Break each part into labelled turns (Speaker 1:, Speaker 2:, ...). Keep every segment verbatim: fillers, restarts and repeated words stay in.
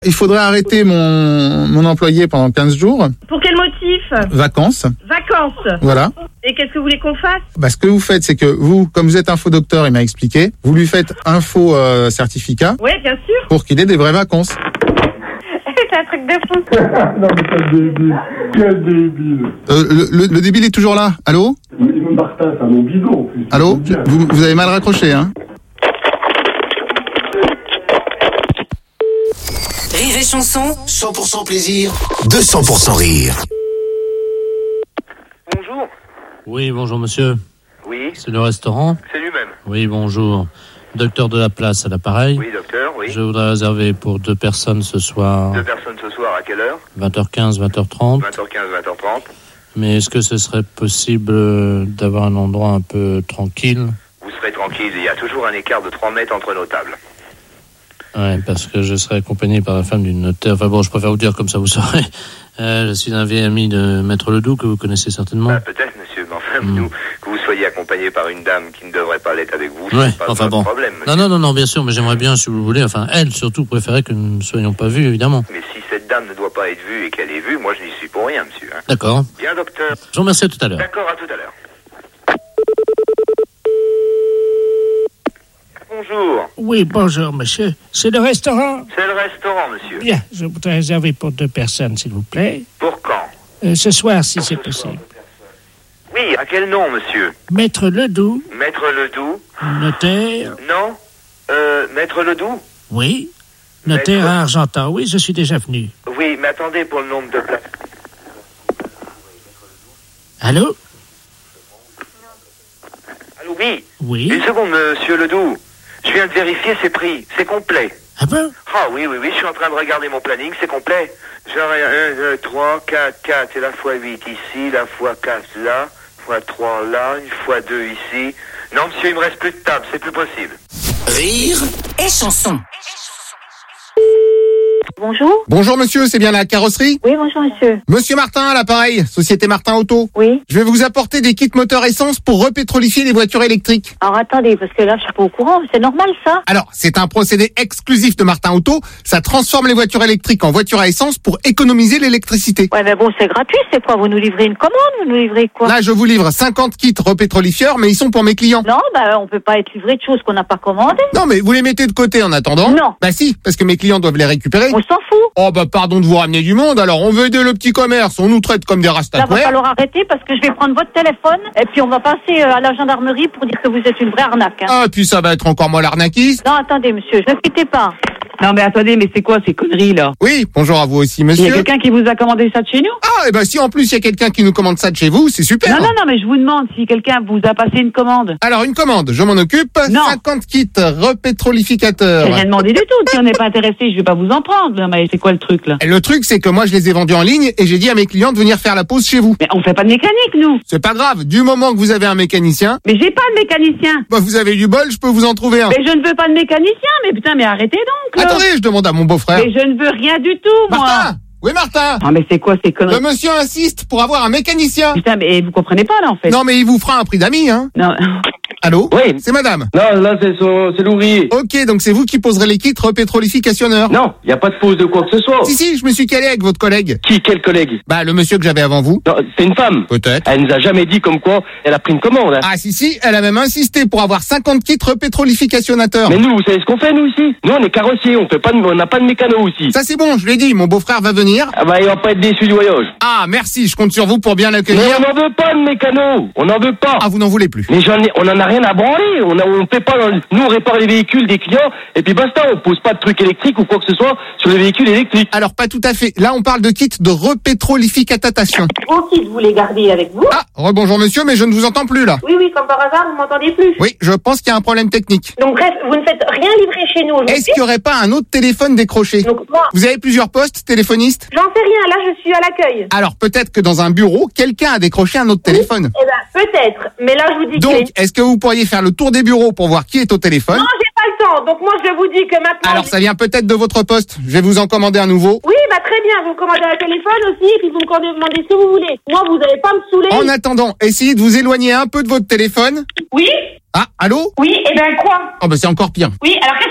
Speaker 1: Il faudrait arrêter mon, mon employé pendant quinze jours.
Speaker 2: Pour quel motif?
Speaker 1: Vacances.
Speaker 2: Vacances.
Speaker 1: Voilà.
Speaker 2: Et qu'est-ce que vous voulez qu'on fasse?
Speaker 1: Bah, ce que vous faites, c'est que vous, comme vous êtes info-docteur, il m'a expliqué, vous lui faites un faux euh, certificat.
Speaker 2: Oui, bien sûr.
Speaker 1: Pour qu'il ait des vraies vacances.
Speaker 2: C'est un truc de fou.
Speaker 3: Non mais quel débile. Quel débile.
Speaker 1: Euh, le, le, le débile est toujours là. Allô?
Speaker 3: Martin, c'est un nom bidon en plus.
Speaker 1: Allô? Vous, vous avez mal raccroché, hein?
Speaker 4: Rire et chanson, cent pour cent plaisir, deux cents pour cent rire.
Speaker 5: Bonjour.
Speaker 6: Oui, bonjour monsieur.
Speaker 5: Oui,
Speaker 6: C'est le restaurant?
Speaker 5: c'est lui-même.
Speaker 6: Oui, bonjour. Docteur de la place à l'appareil.
Speaker 5: Oui, docteur, oui.
Speaker 6: Je voudrais réserver pour deux personnes ce soir,
Speaker 5: Deux personnes ce soir, à quelle heure?
Speaker 6: vingt heures quinze, vingt heures trente.
Speaker 5: vingt heures quinze, vingt heures trente.
Speaker 6: Mais est-ce que ce serait possible euh, d'avoir un endroit un peu tranquille?
Speaker 5: Vous serez tranquille, il y a toujours un écart de trois mètres entre nos tables.
Speaker 6: Ouais, parce que je serai accompagné par la femme d'une notaire. Enfin bon, je préfère vous dire comme ça, vous saurez. Euh, je suis un vieil ami de Maître Ledoux, que vous connaissez certainement.
Speaker 5: Bah, peut-être, monsieur, mais enfin,
Speaker 6: Mm.
Speaker 5: nous, que vous soyez accompagné par une dame qui ne devrait pas l'être avec vous,
Speaker 6: Ouais,
Speaker 5: c'est pas
Speaker 6: enfin
Speaker 5: votre
Speaker 6: bon.
Speaker 5: problème, monsieur.
Speaker 6: Non, non, non, non, bien sûr, mais j'aimerais bien, si vous voulez, enfin, elle surtout préférait que nous ne soyons pas vus, évidemment.
Speaker 5: Mais si cette dame ne doit pas être vue et qu'elle est vue, moi je n'y suis pour rien, monsieur. Hein.
Speaker 6: D'accord.
Speaker 5: Bien, docteur.
Speaker 6: Je vous remercie, à tout à l'heure.
Speaker 5: D'accord, à tout à l'heure. Bonjour.
Speaker 7: Oui, bonjour, monsieur. C'est le restaurant?
Speaker 5: C'est le restaurant, monsieur.
Speaker 7: Bien, je voudrais réserver pour deux personnes, s'il vous plaît.
Speaker 5: Pour quand?
Speaker 7: Euh, ce soir, si c'est possible.
Speaker 5: Oui, à quel nom, monsieur?
Speaker 7: Maître Ledoux,
Speaker 5: Maître Ledoux?
Speaker 7: notaire.
Speaker 5: Non? Euh, Maître Ledoux?
Speaker 7: Oui. Notaire
Speaker 5: Maître-
Speaker 7: à Argentan. Oui, je suis déjà venu.
Speaker 5: Oui, mais attendez pour le nombre de places.
Speaker 7: Allô?
Speaker 5: Allô, oui?
Speaker 7: Oui.
Speaker 5: Une seconde, monsieur Ledoux. Je viens de vérifier ses prix. C'est complet.
Speaker 7: Ah bon?
Speaker 5: Ah oui, oui, oui, je suis en train de regarder mon planning, c'est complet. J'aurai un, deux, trois, quatre, quatre, et la fois huit ici, la fois quatre là, fois trois là, une fois deux ici. Non, monsieur, il me reste plus de table, c'est plus possible.
Speaker 4: Rire
Speaker 8: Et chanson.
Speaker 2: Bonjour.
Speaker 1: Bonjour monsieur, c'est bien la carrosserie?
Speaker 2: Oui, bonjour, monsieur.
Speaker 1: Monsieur Martin à l'appareil, Société Martin Auto.
Speaker 2: Oui.
Speaker 1: Je vais vous apporter des kits moteur essence pour repétrolifier les voitures électriques.
Speaker 2: Alors, attendez, parce que là, je suis pas au courant. C'est normal, ça?
Speaker 1: Alors, c'est un procédé exclusif de Martin Auto. Ça transforme les voitures électriques en voitures à essence pour économiser l'électricité.
Speaker 2: Ouais, mais bon, c'est gratuit. C'est quoi? Vous nous livrez une commande? Vous nous livrez quoi?
Speaker 1: Là, je vous livre cinquante kits repétrolifieurs, mais ils sont pour mes clients.
Speaker 2: Non, bah, on peut pas être livré de choses qu'on n'a pas commandées.
Speaker 1: Non, mais vous les mettez de côté en attendant?
Speaker 2: Non.
Speaker 1: Bah si, parce que mes clients doivent les récupérer.
Speaker 2: On s'en fout.
Speaker 1: Oh bah pardon de vous ramener du monde, alors on veut aider le petit commerce, on nous traite comme des
Speaker 2: Là, va
Speaker 1: rastafouets.
Speaker 2: falloir arrêter parce que je vais prendre votre téléphone et puis on va passer euh, à la gendarmerie pour dire que vous êtes une vraie arnaque. Hein.
Speaker 1: Ah, puis ça va être encore moi l'arnaquiste.
Speaker 2: Non, attendez, monsieur, ne quittez pas.
Speaker 9: Non mais attendez, mais c'est quoi ces conneries là?
Speaker 1: Oui, bonjour à vous aussi,
Speaker 9: Il y a
Speaker 1: monsieur.
Speaker 9: quelqu'un qui vous a commandé ça de chez nous?
Speaker 1: Ah, et ben si en plus il y a quelqu'un qui nous commande ça de chez vous, c'est super.
Speaker 9: Non, non, non, mais je vous demande si quelqu'un vous a passé une commande.
Speaker 1: Alors une commande, je m'en occupe.
Speaker 9: Non.
Speaker 1: cinquante kits repétrolificateurs.
Speaker 9: J'ai rien demandé du tout. Si on n'est pas intéressé, je vais pas vous en prendre. Non, mais c'est quoi le truc là?
Speaker 1: Et le truc, c'est que moi je les ai vendus en ligne et j'ai dit à mes clients de venir faire la pause chez vous.
Speaker 9: Mais on fait pas de mécanique nous.
Speaker 1: C'est pas grave, du moment que vous avez un mécanicien,
Speaker 9: Mais j'ai pas de mécanicien.
Speaker 1: bah vous avez du bol, je peux vous en trouver un.
Speaker 9: Mais je ne veux pas de mécanicien. Mais putain, mais arrêtez donc. Là.
Speaker 1: Attendez, je demande à mon beau-frère.
Speaker 9: Mais je ne veux rien du tout, moi.
Speaker 1: Martin. Oui, Martin.
Speaker 9: Ah mais c'est quoi ces
Speaker 1: Le
Speaker 9: conneries?
Speaker 1: monsieur insiste pour avoir un mécanicien.
Speaker 9: Putain, mais vous comprenez pas là en fait.
Speaker 1: Non, mais il vous fera un prix d'ami, hein.
Speaker 9: Non.
Speaker 1: Allô?
Speaker 3: Oui.
Speaker 1: C'est madame.
Speaker 3: Non, là c'est son, c'est l'ouvrier.
Speaker 1: Ok, donc c'est vous qui poserez les kits repétrolificationneurs.
Speaker 3: Non, il n'y a pas de pause de quoi que ce soit.
Speaker 1: Si, si, je me suis calé avec votre collègue.
Speaker 3: Qui, quel collègue?
Speaker 1: Bah, le monsieur que j'avais avant vous.
Speaker 3: Non, c'est une femme.
Speaker 1: Peut-être.
Speaker 3: Elle nous a jamais dit comme quoi elle a pris une commande. Hein.
Speaker 1: Ah, si, si, elle a même insisté pour avoir cinquante kits repétrolificationnateurs.
Speaker 3: Mais nous, vous savez ce qu'on fait nous ici? Nous on est carrossiers, on fait pas, de, on n'a pas de mécano ici.
Speaker 1: Ça, c'est bon, je l'ai dit, mon beau-frère va venir.
Speaker 3: Ah bah il va pas être déçu du voyage.
Speaker 1: Ah, merci, je compte sur vous pour bien
Speaker 3: Mais
Speaker 1: l'accueillir.
Speaker 3: on n'en veut pas de mécano, on n'en veut pas.
Speaker 1: Ah, vous n'en voulez plus.
Speaker 3: Mais j'en ai, on en a rien à branler. On a, on fait pas, nous on répare les véhicules des clients et puis basta, on pose pas de trucs électriques ou quoi que ce soit sur les véhicules électriques.
Speaker 1: Alors, pas tout à fait. Là, on parle de kits de repétrolificatation.
Speaker 2: Vos kits, vous les gardez avec vous?
Speaker 1: Ah, rebonjour monsieur, mais je ne vous entends plus là.
Speaker 2: Oui, oui, comme par hasard, vous m'entendez plus.
Speaker 1: Oui, je pense qu'il y a un problème technique.
Speaker 2: Donc bref, vous ne faites rien livrer chez nous aujourd'hui.
Speaker 1: Est-ce qu'il n'y aurait pas un autre téléphone décroché?
Speaker 2: Donc moi,
Speaker 1: Vous avez plusieurs postes téléphonistes?
Speaker 2: j'en sais rien, là je suis à l'accueil.
Speaker 1: Alors, peut-être que dans un bureau, quelqu'un a décroché un autre téléphone.
Speaker 2: Eh ben, peut-être, mais là je vous dis que...
Speaker 1: Donc, est-ce que vous pourriez faire le tour des bureaux pour voir qui est au téléphone?
Speaker 2: Non, j'ai pas le temps, donc moi je vous dis que maintenant...
Speaker 1: Alors, ça vient peut-être de votre poste. Je vais vous en commander un nouveau.
Speaker 2: Oui, bah très bien, vous me commandez un téléphone aussi, et puis vous me commandez ce que vous voulez. Moi, vous n'allez pas me saouler.
Speaker 1: En attendant, essayez de vous éloigner un peu de votre téléphone.
Speaker 2: Oui?
Speaker 1: Ah, allô?
Speaker 2: Oui, et ben quoi?
Speaker 1: Oh, bah c'est encore pire.
Speaker 2: Oui, alors qu'est-ce que vous voulez là?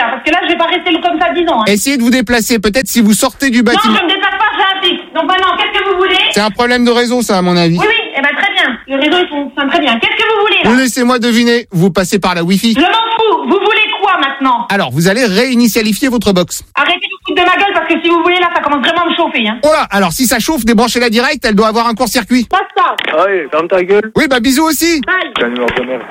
Speaker 9: là, parce que là, je vais pas rester comme ça dix ans. Hein.
Speaker 1: Essayez de vous déplacer, peut-être si vous sortez du
Speaker 9: Non,
Speaker 1: bâtiment.
Speaker 9: je me déplace pas, j'ai un fixe. Donc maintenant, qu'est-ce que vous voulez?
Speaker 1: C'est un problème de réseau, ça, à mon avis.
Speaker 9: Oui, oui, eh ben très bien. Le réseau, il fonctionne très bien. Qu'est-ce que vous voulez là?
Speaker 1: Laissez-moi deviner, vous passez par la Wi-Fi.
Speaker 9: Je m'en fous. Vous voulez quoi maintenant?
Speaker 1: Alors, vous allez réinitialifier votre box.
Speaker 9: Arrêtez de vous foutre de ma gueule parce que si vous voulez là, ça commence vraiment à me chauffer. Hein.
Speaker 1: Oh là, alors si ça chauffe, débranchez-la direct, elle doit avoir un court-circuit.
Speaker 9: Passe ça.
Speaker 3: Ah oui, ferme ta gueule.
Speaker 1: Oui, bah bisous aussi.
Speaker 9: Bye.
Speaker 3: C'est un numéro de merde.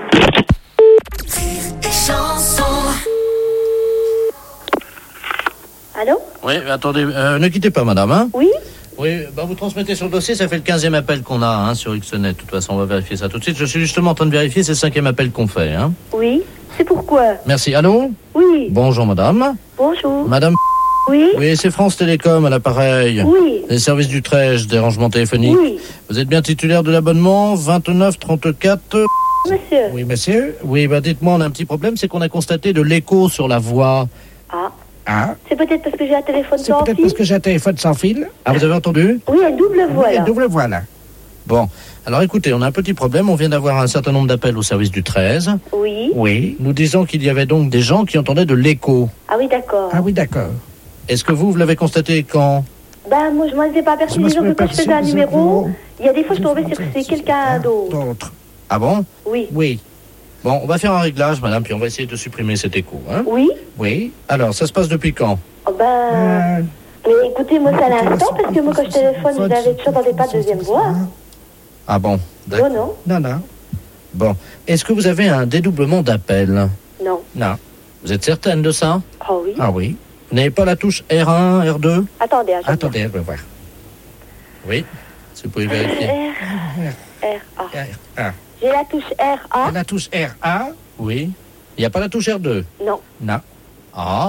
Speaker 2: Allô?
Speaker 6: Oui, attendez, euh, ne quittez pas, madame. Hein
Speaker 2: Oui?
Speaker 6: Oui, bah vous transmettez sur le dossier, ça fait le quinzième appel qu'on a hein, sur Xnet. De toute façon, on va vérifier ça tout de suite. Je suis justement en train de vérifier, c'est le cinquième appel qu'on fait. Hein.
Speaker 2: Oui? C'est pourquoi?
Speaker 6: Merci. Allô?
Speaker 2: Oui.
Speaker 6: Bonjour, madame.
Speaker 2: Bonjour.
Speaker 6: Madame.
Speaker 2: Oui?
Speaker 6: Oui, c'est France Télécom à l'appareil.
Speaker 2: Oui.
Speaker 6: Les services du treize, des rangements téléphoniques.
Speaker 2: Oui.
Speaker 6: Vous êtes bien titulaire de l'abonnement vingt-neuf trente-quatre?
Speaker 2: Monsieur.
Speaker 6: Oui, monsieur. Oui, bah dites-moi, on a un petit problème, c'est qu'on a constaté de l'écho sur la voix.
Speaker 2: Ah.
Speaker 7: Ah,
Speaker 2: C'est peut-être parce que j'ai un téléphone
Speaker 7: c'est
Speaker 2: sans
Speaker 7: peut-être
Speaker 2: fil?
Speaker 7: parce que j'ai un téléphone sans fil.
Speaker 6: Ah, vous avez entendu?
Speaker 2: Oui, un double voix
Speaker 7: Oui,
Speaker 2: là.
Speaker 7: double voix là.
Speaker 6: Bon. Alors écoutez, on a un petit problème, on vient d'avoir un certain nombre d'appels au service du treize.
Speaker 2: Oui.
Speaker 7: Oui.
Speaker 6: Nous disons qu'il y avait donc des gens qui entendaient de l'écho.
Speaker 2: Ah oui, d'accord.
Speaker 7: Ah oui, d'accord.
Speaker 6: Est-ce que vous, vous l'avez constaté quand?
Speaker 2: Ben, moi, je m'en étais pas aperçu.
Speaker 7: Je m'en
Speaker 2: Disons
Speaker 7: suis
Speaker 2: que quand je faisais un
Speaker 7: aperçu,
Speaker 2: numéro,
Speaker 7: zéro.
Speaker 2: il y a des fois, je tombais sur que c'est quelqu'un d'autre.
Speaker 7: D'autres.
Speaker 6: Ah bon?
Speaker 2: Oui.
Speaker 7: Oui.
Speaker 6: Bon, on va faire un réglage, madame, puis on va essayer de supprimer cet écho. Hein?
Speaker 2: Oui?
Speaker 6: Oui. Alors, ça se passe depuis quand?
Speaker 2: Oh, ben...
Speaker 7: Euh,
Speaker 2: Mais écoutez, moi, c'est à l'instant, parce que moi, quand je téléphone, vous avez toujours n'entendez pas de deuxième voix.
Speaker 6: Ah bon?
Speaker 2: Non,
Speaker 6: D'accord.
Speaker 2: non.
Speaker 7: Non, non.
Speaker 6: Bon. Est-ce que vous avez un dédoublement d'appel?
Speaker 2: Non.
Speaker 6: Non. Vous êtes certaine de ça?
Speaker 2: Oh oui.
Speaker 7: Ah oui.
Speaker 6: Vous n'avez pas la touche R un, R deux?
Speaker 2: Attendez, attendez.
Speaker 7: Attendez, je vais voir.
Speaker 6: Oui. Si vous pouvez vérifier.
Speaker 2: R, R, A.
Speaker 7: R, A.
Speaker 2: J'ai la touche R, A.
Speaker 7: La touche R, A.
Speaker 6: Oui. Il n'y a pas la touche R deux?
Speaker 2: Non.
Speaker 7: Non.
Speaker 6: Ah.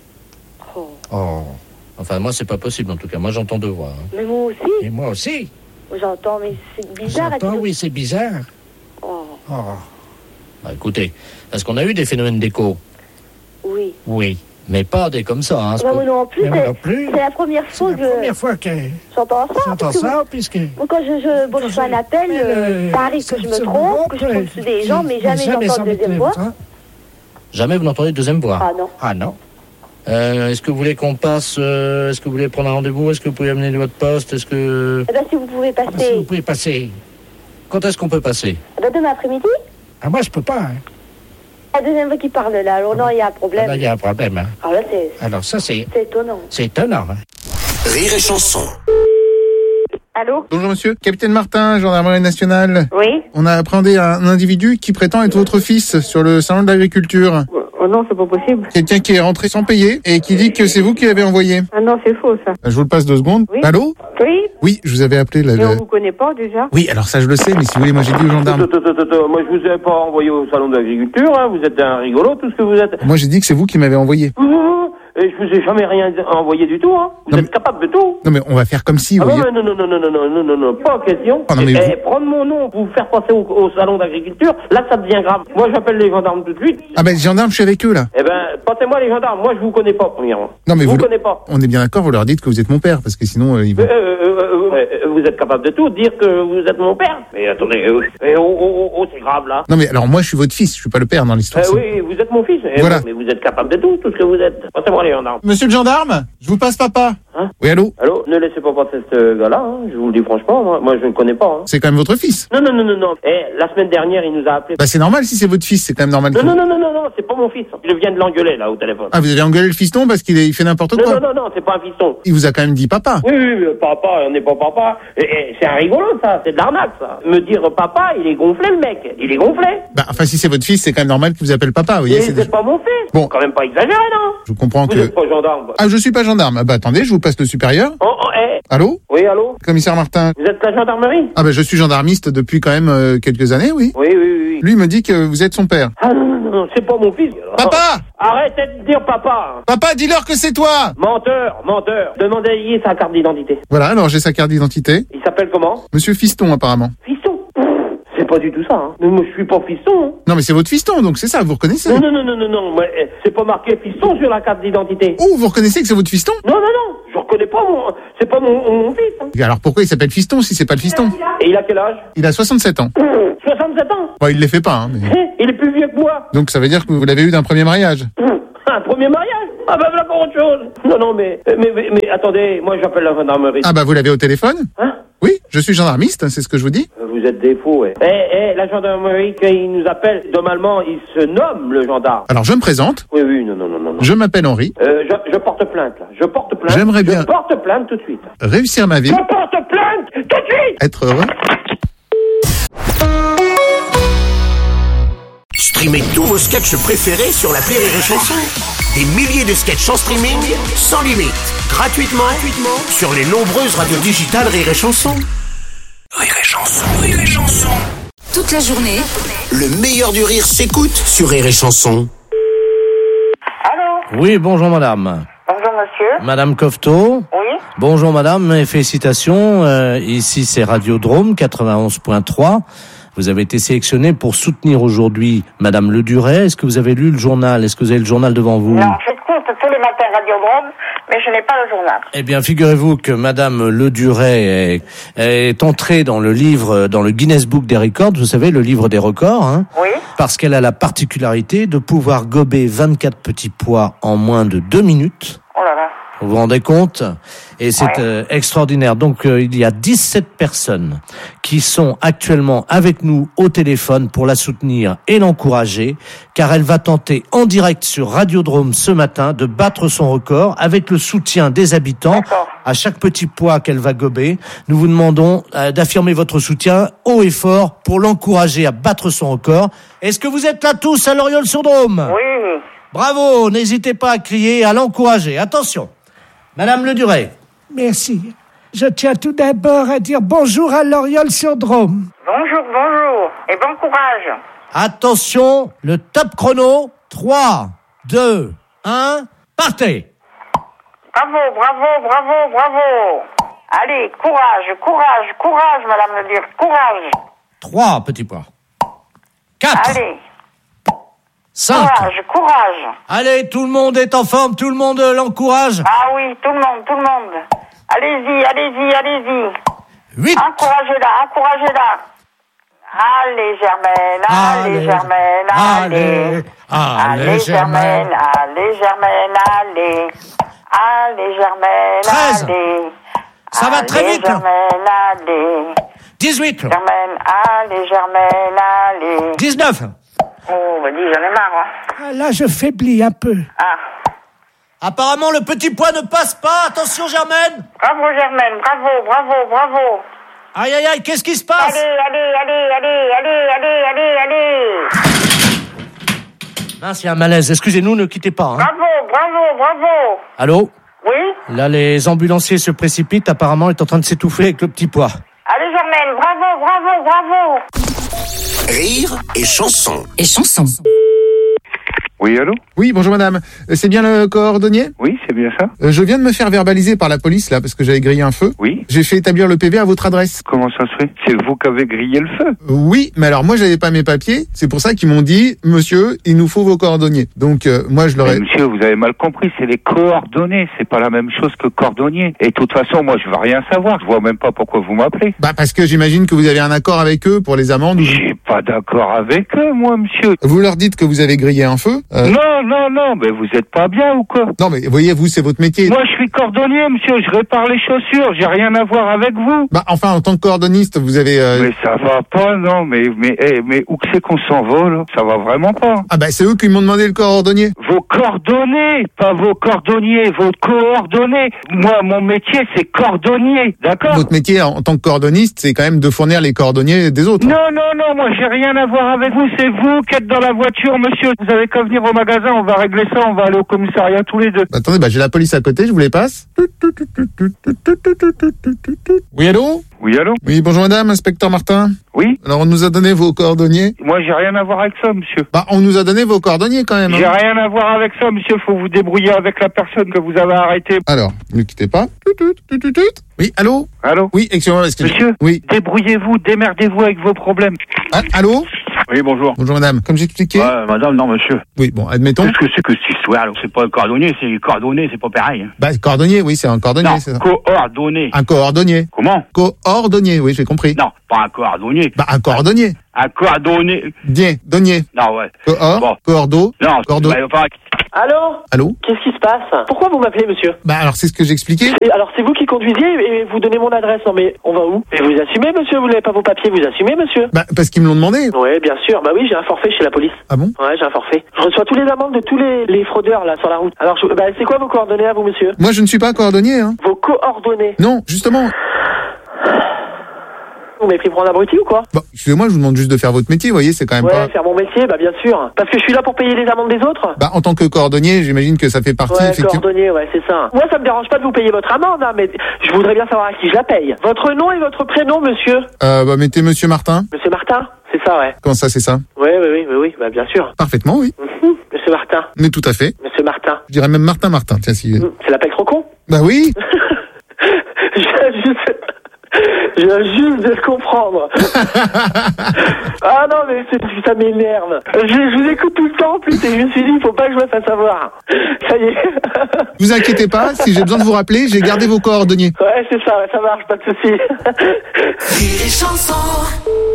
Speaker 2: Oh.
Speaker 7: Oh.
Speaker 6: Enfin, moi, c'est pas possible, en tout cas. Moi, j'entends deux voix. Hein.
Speaker 2: Mais moi aussi,
Speaker 7: Et moi aussi.
Speaker 2: j'entends, mais c'est bizarre.
Speaker 7: J'entends,
Speaker 2: à dire-
Speaker 7: oui, c'est bizarre.
Speaker 2: Oh,
Speaker 7: Oh.
Speaker 6: Bah, écoutez, est-ce qu'on a eu des phénomènes d'écho?
Speaker 2: oui.
Speaker 6: Oui. Mais pas des comme ça, hein. c'est
Speaker 2: Bah,
Speaker 6: pas-
Speaker 2: moi non plus,
Speaker 7: Mais moi
Speaker 2: c'est
Speaker 7: non plus.
Speaker 2: c'est la première
Speaker 7: C'est
Speaker 2: fois
Speaker 7: la
Speaker 2: que
Speaker 7: première fois que
Speaker 2: j'entends ça.
Speaker 7: j'entends
Speaker 2: parce que
Speaker 7: ça, puisque...
Speaker 2: moi, quand je, je, bon, je fais un appel, euh, ça arrive que je me trompe, que je tombe sur des gens, mais jamais j'entends de deuxième voix.
Speaker 6: Jamais vous n'entendez de deuxième voix?
Speaker 2: Ah non.
Speaker 7: Ah non.
Speaker 6: Euh, est-ce que vous voulez qu'on passe euh, Est-ce que vous voulez prendre un rendez-vous? Est-ce que vous pouvez amener votre poste? Est-ce que...
Speaker 2: Eh ben, si vous pouvez
Speaker 7: Ah, si vous
Speaker 2: passer
Speaker 7: pouvez passer.
Speaker 6: Quand est-ce qu'on peut passer?
Speaker 2: eh ben, demain après-midi,
Speaker 7: Ah, moi, je peux pas. Hein.
Speaker 2: la deuxième fois qui parle là, alors non, il y a un
Speaker 7: Ah,
Speaker 2: problème.
Speaker 7: là, il y a un problème. Hein.
Speaker 2: Alors là, c'est
Speaker 7: Alors, ça, c'est
Speaker 2: c'est étonnant.
Speaker 7: c'est étonnant. Hein.
Speaker 4: Rire et chanson.
Speaker 2: Allô?
Speaker 1: Bonjour monsieur. Capitaine Martin, gendarmerie nationale.
Speaker 2: Oui?
Speaker 1: On a appréhendé un individu qui prétend être votre fils sur le salon de l'agriculture.
Speaker 2: Oh non, c'est pas possible.
Speaker 1: Quelqu'un qui est rentré sans payer et qui dit que c'est vous qui l'avez envoyé.
Speaker 2: Ah non, c'est faux ça.
Speaker 1: Je vous le passe deux secondes.
Speaker 2: Oui.
Speaker 1: Allô?
Speaker 2: Oui?
Speaker 1: Oui, je vous avais appelé là.
Speaker 2: Mais on
Speaker 1: le-
Speaker 2: vous connaît pas déjà?
Speaker 1: Oui, alors ça je le sais, mais si vous voulez, moi j'ai dit aux gendarmes.
Speaker 3: Attends, attends, attends, moi je vous ai pas envoyé au salon de l'agriculture, hein. Vous êtes un rigolo, tout ce que vous êtes.
Speaker 1: Moi j'ai dit que c'est vous qui m'avez envoyé.
Speaker 3: Et je vous ai jamais rien envoyé du tout, hein. Vous
Speaker 1: Non,
Speaker 3: êtes
Speaker 1: mais-
Speaker 3: capable de tout.
Speaker 1: Non mais on va faire comme si,
Speaker 3: Ah
Speaker 1: vous
Speaker 3: non,
Speaker 1: voyez.
Speaker 3: mais non, non, non, non, non, non, non, non, pas en question.
Speaker 1: Oh, non, mais
Speaker 3: Eh,
Speaker 1: vous-
Speaker 3: prendre mon nom, vous faire passer au, au salon d'agriculture, là ça devient grave. Moi j'appelle les gendarmes tout de suite.
Speaker 1: Ah ben les gendarmes, je suis avec eux là.
Speaker 3: Eh ben, passez-moi les gendarmes. Moi je vous connais pas, premièrement.
Speaker 1: Non mais
Speaker 3: je
Speaker 1: vous,
Speaker 3: vous
Speaker 1: le-
Speaker 3: connais pas.
Speaker 1: on est bien d'accord, vous leur dites que vous êtes mon père, parce que sinon euh, ils vont...
Speaker 3: Euh, euh, euh, euh, vous êtes capable de tout, dire que vous êtes mon père. Mais attendez, euh, eh, oh, oh, oh, oh, c'est grave là.
Speaker 1: Non mais alors moi je suis votre fils, je suis pas le père dans l'histoire.
Speaker 3: Eh
Speaker 1: c'est-
Speaker 3: oui, vous êtes mon fils. Eh,
Speaker 1: Voilà.
Speaker 3: Mais vous êtes capable de tout, tout ce que vous êtes. Passez-moi les gendarmes.
Speaker 1: Monsieur le gendarme, je vous passe papa.
Speaker 3: Hein?
Speaker 1: Oui, allô?
Speaker 3: Allô, ne laissez pas passer ce gars-là, hein. Je vous le dis franchement, moi, moi je ne le connais pas. Hein.
Speaker 1: C'est quand même votre fils.
Speaker 3: Non, non, non, non, non. Eh, la semaine dernière, il nous a appelé.
Speaker 1: Bah c'est normal si c'est votre fils, c'est quand même normal.
Speaker 3: Non,
Speaker 1: que-
Speaker 3: non, non, non, non, non, c'est pas mon fils. Je viens de l'engueuler là au téléphone.
Speaker 1: Ah vous avez engueulé le fiston parce qu'il est- il fait n'importe
Speaker 3: Non,
Speaker 1: quoi.
Speaker 3: non, non, non, c'est pas un fiston.
Speaker 1: Il vous a quand même dit papa.
Speaker 3: Oui, oui, oui, papa, on n'est pas papa. Et, et, c'est un rigolo, ça. C'est de l'arnaque, ça. Me dire papa, il est gonflé, le mec. Il est gonflé.
Speaker 1: Bah enfin si c'est votre fils, c'est quand même normal qu'il vous appelle papa, vous voyez.
Speaker 3: Et
Speaker 1: c'est
Speaker 3: c'est
Speaker 1: des-
Speaker 3: pas mon fils.
Speaker 1: Bon.
Speaker 3: Faut quand même pas exagérer, non?
Speaker 1: Je comprends
Speaker 3: Vous
Speaker 1: que...
Speaker 3: n'êtes pas gendarme.
Speaker 1: Ah je suis pas gendarme. Ah bah attendez, je vous passe le supérieur.
Speaker 3: Oh, oh, eh.
Speaker 1: Allô?
Speaker 3: Oui, allô?
Speaker 1: Commissaire Martin.
Speaker 3: Vous êtes la gendarmerie?
Speaker 1: Ah bah je suis gendarmiste depuis quand même euh, quelques années, oui.
Speaker 3: Oui, oui, oui, oui.
Speaker 1: Lui me dit que vous êtes son père.
Speaker 3: Ah non, non, non, non, c'est pas mon fils.
Speaker 1: Papa!
Speaker 3: Arrêtez de dire papa.
Speaker 1: Papa, dis-leur que c'est toi!
Speaker 3: Menteur, menteur. Demandez-y sa carte d'identité.
Speaker 1: Voilà, alors j'ai sa carte d'identité.
Speaker 3: Il s'appelle comment?
Speaker 1: Monsieur Fiston apparemment.
Speaker 3: Fiston. C'est pas du tout ça, hein. Mais moi, je suis pas fiston, hein.
Speaker 1: Non mais c'est votre fiston, donc c'est ça, vous reconnaissez?
Speaker 3: Non, non, non, non, non, non. Moi, eh, c'est pas marqué fiston sur la carte d'identité.
Speaker 1: Oh, vous reconnaissez que c'est votre fiston?
Speaker 3: Non, non, non. Je reconnais pas mon. C'est pas mon, mon fils, hein.
Speaker 1: Alors pourquoi il s'appelle Fiston si c'est pas le fiston?
Speaker 3: Et il a quel âge?
Speaker 1: Il a soixante-sept ans.
Speaker 3: soixante-sept ans.
Speaker 1: Bon, il les fait pas, hein, mais...
Speaker 3: Eh, il est plus vieux que moi.
Speaker 1: Donc ça veut dire que vous l'avez eu d'un premier mariage.
Speaker 3: Un premier mariage? Ah ben voilà pour autre chose. Non, non, mais, mais, mais, mais attendez, moi j'appelle la gendarmerie.
Speaker 1: Ah bah vous l'avez au téléphone?
Speaker 3: Hein?
Speaker 1: Oui, je suis gendarmiste, c'est ce que je vous dis.
Speaker 3: Vous êtes des fous, ouais. Eh, eh, la gendarmerie, quand ils nous appellent, normalement, il se nomme le gendarme.
Speaker 1: Alors je me présente.
Speaker 3: Oui, oui, non, non, non, non.
Speaker 1: Je m'appelle Henri.
Speaker 3: Euh, je, je porte plainte, là. Je porte plainte.
Speaker 1: J'aimerais bien-
Speaker 3: Je porte plainte tout de suite.
Speaker 1: Réussir ma vie.
Speaker 3: Je porte plainte tout de suite!
Speaker 1: Être heureux.
Speaker 4: Streamez tous vos sketchs préférés sur l'appli Rire et Chanson. Des milliers de sketchs en streaming, sans limite, gratuitement, gratuitement sur les nombreuses radios digitales Rire et Chanson. Rire et Chanson, Rire et Chanson.
Speaker 8: Toute la journée,
Speaker 4: Le meilleur du rire s'écoute sur Rire et Chanson.
Speaker 10: Allô?
Speaker 6: Oui, bonjour madame.
Speaker 10: Bonjour monsieur.
Speaker 6: Madame Cofteau.
Speaker 10: Oui?
Speaker 6: Bonjour madame et félicitations. Euh, ici c'est Radiodrome quatre-vingt-onze point trois. Vous avez été sélectionnée pour soutenir aujourd'hui Madame Le Duret. Est-ce que vous avez lu le journal? Est-ce que vous avez le journal devant vous?
Speaker 10: Non, j'écoute tous les matins Radiodrome, mais je n'ai pas le journal.
Speaker 6: Eh bien, figurez-vous que Madame Le Duret est, est entrée dans le livre, dans le Guinness Book des records. Vous savez, le livre des records, hein?
Speaker 10: Oui?
Speaker 6: Parce qu'elle a la particularité de pouvoir gober vingt-quatre petits pois en moins de deux minutes.
Speaker 10: Oh là là.
Speaker 6: Vous vous rendez compte? Et c'est
Speaker 10: Ouais.
Speaker 6: euh, extraordinaire. Donc, euh, il y a dix-sept personnes qui sont actuellement avec nous au téléphone pour la soutenir et l'encourager, car elle va tenter en direct sur Radiodrome ce matin de battre son record avec le soutien des habitants.
Speaker 10: D'accord.
Speaker 6: À chaque petit pois qu'elle va gober, nous vous demandons euh, d'affirmer votre soutien haut et fort pour l'encourager à battre son record. Est-ce que vous êtes là tous à Loriol-sur-Drôme?
Speaker 10: Oui.
Speaker 6: Bravo, n'hésitez pas à crier et à l'encourager. Attention. Madame Le Duret.
Speaker 7: Merci. Je tiens tout d'abord à dire bonjour à Loriol-sur-Drôme.
Speaker 10: Bonjour, bonjour. Et bon courage.
Speaker 6: Attention, le top chrono. trois, deux, un, partez.
Speaker 10: Bravo, bravo, bravo, bravo. Allez, courage, courage, courage, madame Le Duret, courage.
Speaker 6: trois petits pois. quatre,
Speaker 10: Allez,
Speaker 6: cinq.
Speaker 10: courage, courage.
Speaker 6: Allez, tout le monde est en forme, tout le monde euh, l'encourage.
Speaker 10: Ah oui, tout le monde, tout le monde. Allez-y, allez-y, allez-y.
Speaker 6: huit.
Speaker 10: Encouragez-la, encouragez-la. Allez, Germaine, allez,
Speaker 6: Allez,
Speaker 10: Germaine, allez.
Speaker 6: allez,
Speaker 10: Allez, Germaine, allez, Germaine, allez. Allez, Germaine,
Speaker 6: treize.
Speaker 10: allez.
Speaker 6: Ça va très
Speaker 10: Allez,
Speaker 6: vite.
Speaker 10: Germaine, allez.
Speaker 6: dix-huit.
Speaker 10: Germaine, allez, Germaine, allez.
Speaker 6: dix-neuf.
Speaker 10: Oh, bah dis, j'en ai marre, hein.
Speaker 7: Ah, là, je faiblis un peu.
Speaker 10: Ah,
Speaker 6: Apparemment, le petit pois ne passe pas. Attention, Germaine.
Speaker 10: bravo, Germaine, bravo, bravo, bravo.
Speaker 6: Aïe, aïe, aïe, qu'est-ce qui se passe?
Speaker 10: Allez, allez, allez, allez, allez, allez, allez, allez.
Speaker 6: Mince, il y a un malaise. Excusez-nous, ne quittez pas. Hein.
Speaker 10: Bravo, bravo, bravo.
Speaker 6: Allô?
Speaker 10: Oui?
Speaker 6: Là, les ambulanciers se précipitent. Apparemment, il est en train de s'étouffer avec le petit pois.
Speaker 10: Allez, Germaine, bravo, bravo, bravo.
Speaker 4: Rire et Chanson.
Speaker 8: et chansons.
Speaker 11: Oui, allô?
Speaker 1: Oui, bonjour madame. Euh, C'est bien le cordonnier?
Speaker 11: Oui, c'est bien ça?
Speaker 1: Euh, Je viens de me faire verbaliser par la police là parce que j'avais grillé un feu.
Speaker 11: Oui.
Speaker 1: J'ai fait établir le P V à votre adresse.
Speaker 11: Comment ça se fait? C'est vous qui avez grillé le feu?
Speaker 1: Euh, Oui, mais alors moi j'avais pas mes papiers. C'est pour ça qu'ils m'ont dit, monsieur, il nous faut vos coordonnées. Donc euh, moi je leur ai...
Speaker 11: Mais monsieur, vous avez mal compris, c'est les coordonnées, c'est pas la même chose que cordonnier. Et de toute façon, moi je veux rien savoir, je vois même pas pourquoi vous m'appelez.
Speaker 1: Bah parce que j'imagine que vous avez un accord avec eux pour les amendes. Ou...
Speaker 11: J'ai pas d'accord avec eux, moi, monsieur.
Speaker 1: Vous leur dites que vous avez grillé un feu. euh,
Speaker 11: Non, non, non, mais vous êtes pas bien ou quoi?
Speaker 1: Non mais voyez, vous c'est votre métier.
Speaker 11: Moi je suis cordonnier, monsieur, je répare les chaussures, j'ai rien à voir avec vous.
Speaker 1: Bah enfin en tant que cordonniste, vous avez... euh,
Speaker 11: Mais ça va pas, non, mais mais eh, mais où que c'est qu'on s'en va, là? Ça va vraiment pas.
Speaker 1: Ah bah c'est eux qui m'ont demandé le cordonnier.
Speaker 11: Vos coordonnées, pas vos cordonniers, vos coordonnées. Moi, mon métier, c'est cordonnier, d'accord?
Speaker 1: Votre métier en, en tant que cordonniste, c'est quand même de fournir les cordonniers des autres.
Speaker 11: Non, non, non, moi, j'ai rien à voir avec vous. C'est vous qui êtes dans la voiture, monsieur. Vous avez qu'à venir au magasin, on va régler ça, on va aller au commissariat tous les deux.
Speaker 1: Bah, attendez, bah j'ai la police à côté, je vous les passe. Oui, allô?
Speaker 11: Oui, allô?
Speaker 1: Oui, bonjour madame, inspecteur Martin.
Speaker 11: Oui?
Speaker 1: Alors on nous a donné vos cordonniers.
Speaker 11: Moi, j'ai rien à voir avec ça, monsieur.
Speaker 1: Bah on nous a donné vos cordonniers quand même.
Speaker 11: J'ai
Speaker 1: Hein.
Speaker 11: rien à voir avec ça, monsieur. Faut vous débrouiller avec la personne que vous avez arrêtée.
Speaker 1: Alors, ne quittez pas. Oui, allô?
Speaker 11: Allô?
Speaker 1: Oui, excusez-moi, parce que...
Speaker 11: Monsieur?
Speaker 1: Oui.
Speaker 11: Débrouillez-vous, démerdez-vous avec vos problèmes.
Speaker 1: Ah, allô?
Speaker 12: Oui, bonjour.
Speaker 1: Bonjour madame, comme j'expliquais...
Speaker 12: Ouais, madame, non, monsieur.
Speaker 1: Oui, bon, admettons...
Speaker 12: Qu'est-ce que c'est que cette histoire? Alors, c'est pas un cordonnier, c'est coordonné, c'est pas pareil. Hein.
Speaker 1: Bah, cordonnier, oui, c'est un cordonnier,
Speaker 12: Non,
Speaker 1: c'est ça.
Speaker 12: coordonné.
Speaker 1: Un coordonnier.
Speaker 12: Comment?
Speaker 1: Coordonnier, oui, j'ai compris.
Speaker 12: Non, pas un coordonnier.
Speaker 1: Bah, un cordonnier.
Speaker 12: Un coordonné.
Speaker 1: Dien, donnier.
Speaker 12: Non, ouais.
Speaker 1: Coor,
Speaker 12: Bon.
Speaker 1: cordo,
Speaker 12: Non,
Speaker 1: cordo.
Speaker 12: bah, enfin,
Speaker 8: Allô?
Speaker 1: Allô?
Speaker 8: Qu'est-ce qui se passe? Pourquoi vous m'appelez, monsieur?
Speaker 1: Bah alors c'est ce que j'expliquais.
Speaker 8: Et alors c'est vous qui conduisiez et vous donnez mon adresse. Non mais on va où? Et vous assumez, monsieur? Vous n'avez pas vos papiers, vous assumez, monsieur?
Speaker 1: Bah parce qu'ils me l'ont demandé.
Speaker 8: Ouais, bien sûr. Bah oui, j'ai un forfait chez la police.
Speaker 1: Ah bon?
Speaker 8: Ouais, j'ai un forfait. Je reçois tous les amendes de tous les, les fraudeurs là sur la route. Alors je... bah c'est quoi vos coordonnées à vous, monsieur?
Speaker 1: Moi je ne suis pas coordonnier, hein.
Speaker 8: Vos coordonnées?
Speaker 1: Non, justement.
Speaker 8: Vous m'avez pris pour un abruti ou quoi?
Speaker 1: Bon, excusez-moi, je vous demande juste de faire votre métier, vous voyez, c'est quand même
Speaker 8: ouais,
Speaker 1: pas...
Speaker 8: faire mon métier, bah bien sûr. Parce que je suis là pour payer les amendes des autres.
Speaker 1: Bah en tant que coordonnier, j'imagine que ça fait partie,
Speaker 8: ouais,
Speaker 1: effectivement...
Speaker 8: coordonnier, ouais, c'est ça. Moi, ça me dérange pas de vous payer votre amende, hein, mais je voudrais bien savoir à qui je la paye. Votre nom et votre prénom, monsieur?
Speaker 1: Euh, bah mettez Monsieur Martin.
Speaker 8: Monsieur Martin? C'est ça, ouais.
Speaker 1: Comment ça, c'est ça?
Speaker 8: Ouais, oui, oui, oui, oui, bah bien sûr.
Speaker 1: Parfaitement, oui.
Speaker 8: Mmh, monsieur Martin.
Speaker 1: Mais tout à fait.
Speaker 8: Monsieur Martin.
Speaker 1: Je dirais même Martin Martin, tiens, si...
Speaker 8: Mmh, c'est l'appel trop con?
Speaker 1: Bah oui.
Speaker 8: Je viens juste... Je viens juste de le comprendre. Ah non, mais c'est, ça m'énerve. Je, je vous écoute tout le temps en plus et je me suis dit, il faut pas que je me fasse avoir. Ça y est.
Speaker 1: Vous inquiétez pas, si j'ai besoin de vous rappeler, j'ai gardé vos coordonnées.
Speaker 8: Ouais, c'est ça, ça marche, pas de souci.
Speaker 13: Les chansons.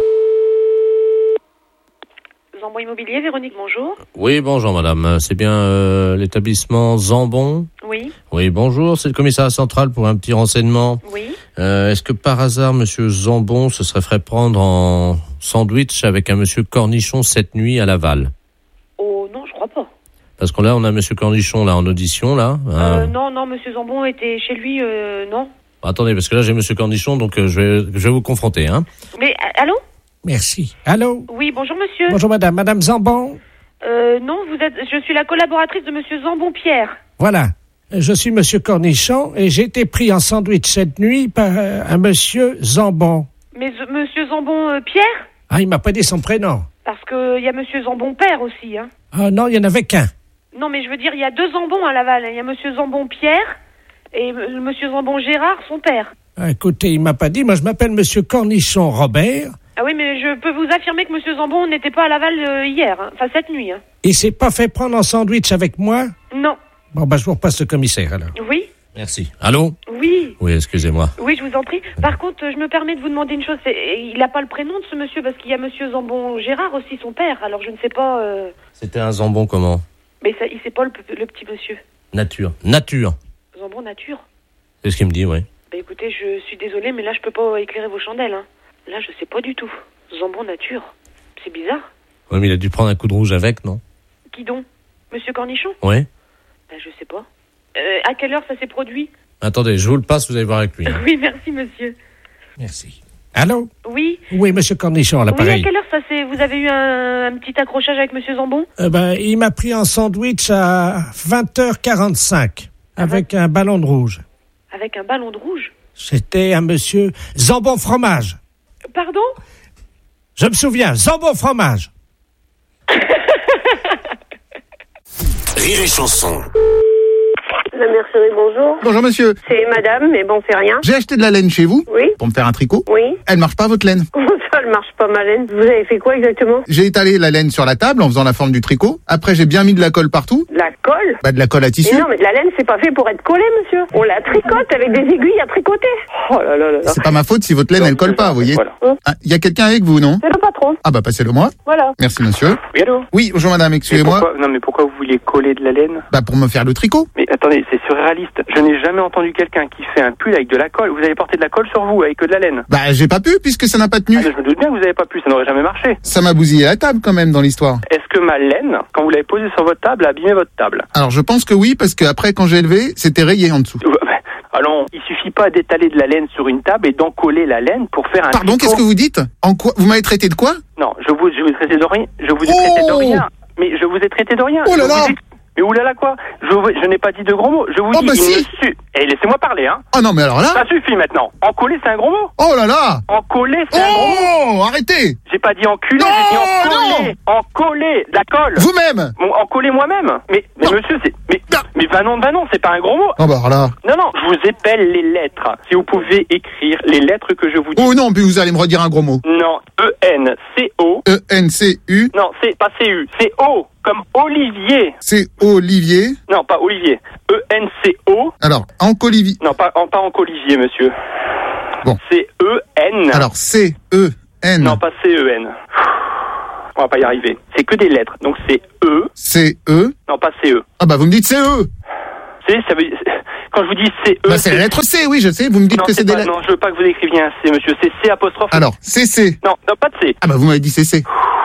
Speaker 14: Zambon Immobilier, Véronique, bonjour.
Speaker 6: Oui, bonjour madame. C'est bien euh, l'établissement Zambon?
Speaker 14: Oui.
Speaker 6: Oui, bonjour. C'est le commissariat central pour un petit renseignement.
Speaker 14: Oui.
Speaker 6: Euh, est-ce que par hasard, monsieur Zambon se serait fait prendre en sandwich avec un monsieur Cornichon cette nuit à Laval?
Speaker 14: Oh non, je crois pas.
Speaker 6: Parce que là, on a monsieur Cornichon là en audition, là.
Speaker 14: Euh,
Speaker 6: Euh...
Speaker 14: non, non, monsieur Zambon était chez lui, euh, non.
Speaker 6: Attendez, parce que là, j'ai monsieur Cornichon, donc euh, je vais, je vais vous confronter, hein.
Speaker 14: Mais, euh, allô?
Speaker 7: Merci. Allô?
Speaker 14: Oui, bonjour monsieur.
Speaker 7: Bonjour madame. Madame Zambon?
Speaker 14: Euh, non, vous êtes, je suis la collaboratrice de monsieur Zambon Pierre.
Speaker 7: Voilà. Je suis monsieur Cornichon et j'ai été pris en sandwich cette nuit par euh, un monsieur Zambon.
Speaker 14: Mais euh, monsieur Zambon euh, Pierre?
Speaker 7: Ah, il m'a pas dit son prénom.
Speaker 14: Parce que il y a monsieur Zambon Père aussi, hein.
Speaker 7: Ah non, il y en avait qu'un.
Speaker 14: Non, mais je veux dire, il y a deux Zambons à Laval. Il y a monsieur Zambon Pierre et euh, monsieur Zambon Gérard, son père.
Speaker 7: Ah, écoutez, il m'a pas dit. Moi, je m'appelle monsieur Cornichon Robert.
Speaker 14: Ah oui, mais je peux vous affirmer que monsieur Zambon n'était pas à Laval euh, hier, hein. Enfin cette nuit. Hein.
Speaker 7: Il s'est pas fait prendre en sandwich avec moi?
Speaker 14: Non.
Speaker 7: Bon, bah, je vous repasse le commissaire, alors.
Speaker 14: Oui.
Speaker 6: Merci. Allô?
Speaker 14: Oui.
Speaker 6: Oui, excusez-moi.
Speaker 14: Oui, je vous en prie. Par contre, je me permets de vous demander une chose. C'est, il n'a pas le prénom de ce monsieur parce qu'il y a monsieur Zambon Gérard aussi, son père. Alors je ne sais pas... Euh...
Speaker 6: C'était un Zambon comment?
Speaker 14: Mais ça, il sait pas le, le petit monsieur.
Speaker 6: Nature. Nature.
Speaker 14: Zambon Nature.
Speaker 6: C'est ce qu'il me dit, oui.
Speaker 14: Bah écoutez, je suis désolée, mais là, je peux pas éclairer vos chandelles. Hein. Là, je sais pas du tout. Zambon Nature. C'est bizarre.
Speaker 6: Oui, mais il a dû prendre un coup de rouge avec, non?
Speaker 14: Qui donc? Monsieur Cornichon?
Speaker 6: Oui.
Speaker 14: Bah, je sais pas. Euh, à quelle heure ça s'est produit?
Speaker 6: Attendez, je vous le passe, vous allez voir avec lui. Hein.
Speaker 14: Oui, merci, monsieur.
Speaker 7: Merci. Allô?
Speaker 14: Oui.
Speaker 7: Oui, monsieur Cornichon, à l'appareil.
Speaker 14: Oui, à quelle heure ça s'est... Vous avez eu un, un petit accrochage avec monsieur Zambon?
Speaker 7: Euh, ben, il m'a pris en sandwich à vingt heures quarante-cinq avec un ballon de rouge.
Speaker 14: Avec un ballon de rouge?
Speaker 7: C'était un monsieur Zambon Fromage.
Speaker 14: Pardon?
Speaker 7: Je me souviens, Zambon Fromage.
Speaker 4: Rire et chanson.
Speaker 15: La mercerie, bonjour.
Speaker 1: Bonjour monsieur.
Speaker 15: C'est madame, mais bon, c'est rien.
Speaker 1: J'ai acheté de la laine chez vous.
Speaker 15: Oui.
Speaker 1: Pour me faire un tricot.
Speaker 15: Oui.
Speaker 1: Elle marche pas votre laine.
Speaker 15: Comment ça, elle marche pas ma laine? Vous avez fait quoi exactement?
Speaker 1: J'ai étalé la laine sur la table en faisant la forme du tricot. Après j'ai bien mis de la colle partout.
Speaker 15: De la colle?
Speaker 1: Bah de la colle à tissu.
Speaker 15: Mais non, mais de la laine, c'est pas fait pour être collé, monsieur. On la tricote avec des aiguilles à tricoter. Oh là là là là.
Speaker 1: C'est pas ma faute si votre laine elle colle pas, vous voyez.
Speaker 15: Voilà.
Speaker 1: Ah, y a quelqu'un avec vous, non?
Speaker 15: C'est le patron.
Speaker 1: Ah bah passez-le moi.
Speaker 15: Voilà.
Speaker 1: Merci monsieur.
Speaker 12: Oui, allô?
Speaker 1: Oui, bonjour madame, excusez-moi.
Speaker 12: Pourquoi- Non, mais pourquoi vous vouliez coller de la laine?
Speaker 1: Bah pour me faire le tricot.
Speaker 12: Mais attendez, c'est surréaliste. Je n'ai jamais entendu quelqu'un qui fait un pull avec de la colle. Vous avez porté de la colle sur vous avec que de la laine.
Speaker 1: Bah j'ai pas pu puisque ça n'a pas tenu.
Speaker 12: Ah, mais je me doute bien que vous n'avez pas pu, ça n'aurait jamais marché.
Speaker 1: Ça m'a bousillé la table quand même dans l'histoire.
Speaker 12: Est-ce que ma laine, quand vous l'avez posée sur votre table, a abîmé votre table?
Speaker 1: Alors je pense que oui parce que après quand j'ai levé, c'était rayé en dessous.
Speaker 12: Allons, il suffit pas d'étaler de la laine sur une table et d'encoller la laine pour faire un
Speaker 1: Pardon,
Speaker 12: tricot.
Speaker 1: qu'est-ce que vous dites? En quoi? Vous m'avez traité de quoi?
Speaker 12: Non, je vous, je vous ai traité de rien. Je vous ai traité de rien. Mais je vous ai traité de rien.
Speaker 1: Oh là
Speaker 12: Je
Speaker 1: là.
Speaker 12: vous ai- Mais oulala quoi? Je, vous- je n'ai pas dit de gros mots. Je vous
Speaker 1: Oh
Speaker 12: dis,
Speaker 1: bah
Speaker 12: il
Speaker 1: si.
Speaker 12: me su... Et laissez-moi parler, hein.
Speaker 1: Oh non mais alors là.
Speaker 12: Ça suffit maintenant. Encoller, c'est un gros mot.
Speaker 1: Oh là là.
Speaker 12: Encoller, c'est un gros mot.
Speaker 1: Oh, arrêtez.
Speaker 12: J'ai pas dit enculer,
Speaker 1: Non,
Speaker 12: j'ai dit encoller. Encoller, de la colle.
Speaker 1: Vous-même.
Speaker 12: Bon, encoller moi-même. Mais, mais monsieur, c'est... Mais, mais va non, va non, c'est pas un gros mot.
Speaker 1: Oh bah alors là.
Speaker 12: Non, non, je vous épelle les lettres. Si vous pouvez écrire les lettres que je vous dis.
Speaker 1: Oh non, puis vous allez me redire un gros mot.
Speaker 12: Non, E N C O.
Speaker 1: E N C U.
Speaker 12: Non, c'est pas C U, c'est O, comme Olivier.
Speaker 1: C'est Olivier.
Speaker 12: Non, pas Olivier. E N C O.
Speaker 1: Alors, Anc-Olivier.
Speaker 12: Non, pas, en, pas Anc-Olivier, monsieur.
Speaker 1: Bon.
Speaker 12: C'est E N.
Speaker 1: Alors, C E N.
Speaker 12: Non, pas C E N. On va pas y arriver. C'est que des lettres. Donc c'est E.
Speaker 1: C E.
Speaker 12: Non, pas C E.
Speaker 1: Ah bah vous me dites C E.
Speaker 12: C, ça veut quand je vous dis C E.
Speaker 1: Bah c'est la lettre C, oui, je sais. Vous me dites
Speaker 12: non,
Speaker 1: que c'est, c'est des lettres.
Speaker 12: Non, je veux pas que vous écriviez un C, monsieur. C'est C apostrophe.
Speaker 1: Alors, C C.
Speaker 12: Non, non, pas de C.
Speaker 1: Ah bah vous m'avez dit C C.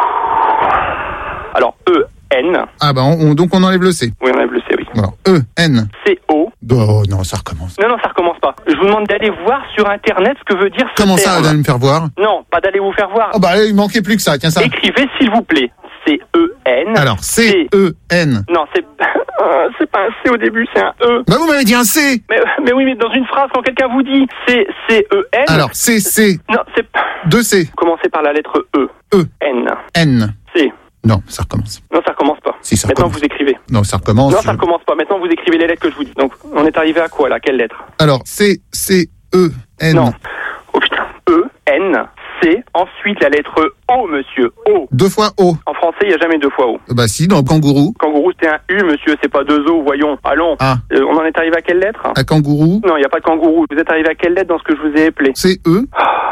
Speaker 12: Alors E N.
Speaker 1: Ah bah on, on, donc on enlève le C.
Speaker 12: Oui, on enlève le C, oui.
Speaker 1: Alors E N.
Speaker 12: C O.
Speaker 1: Oh non, ça recommence.
Speaker 12: Non, non, ça recommence pas. Je vous demande d'aller voir sur Internet ce que veut dire ce
Speaker 1: Comment
Speaker 12: terme.
Speaker 1: ça, d'aller me faire voir?
Speaker 12: Non, pas d'aller vous faire voir.
Speaker 1: Oh bah il manquait plus que ça, tiens ça.
Speaker 12: Écrivez s'il vous plaît. C E N.
Speaker 1: Alors, C E N.
Speaker 12: Non, c'est c'est pas un C au début, c'est un E.
Speaker 1: Bah vous m'avez dit un C.
Speaker 12: Mais, mais oui, mais dans une phrase, quand quelqu'un vous dit C C E N.
Speaker 1: Alors, C C.
Speaker 12: Non, c'est...
Speaker 1: Deux C.
Speaker 12: Commencez par la lettre E.
Speaker 1: E.
Speaker 12: N.
Speaker 1: N.
Speaker 12: C.
Speaker 1: Non, ça recommence.
Speaker 12: Non, ça recommence pas.
Speaker 1: Si, ça
Speaker 12: Maintenant,
Speaker 1: recommence.
Speaker 12: vous écrivez.
Speaker 1: Non, ça recommence.
Speaker 12: Non,
Speaker 1: je...
Speaker 12: ça recommence pas. Maintenant, vous écrivez les lettres que je vous dis. Donc, on est arrivé à quoi, là? Quelle lettre?
Speaker 1: Alors, C C E N.
Speaker 12: Non. Oh putain. E, N, C, ensuite la lettre O, monsieur. O.
Speaker 1: Deux fois O.
Speaker 12: En français, il n'y a jamais deux fois O.
Speaker 1: Bah si, dans kangourou.
Speaker 12: Kangourou, c'était un U, monsieur, c'est pas deux O, voyons. Allons.
Speaker 1: Ah.
Speaker 12: Euh, on en est arrivé à quelle lettre?
Speaker 1: À kangourou.
Speaker 12: Non, il n'y a pas de kangourou. Vous êtes arrivé à quelle lettre dans ce que je vous ai appelé?
Speaker 1: C E.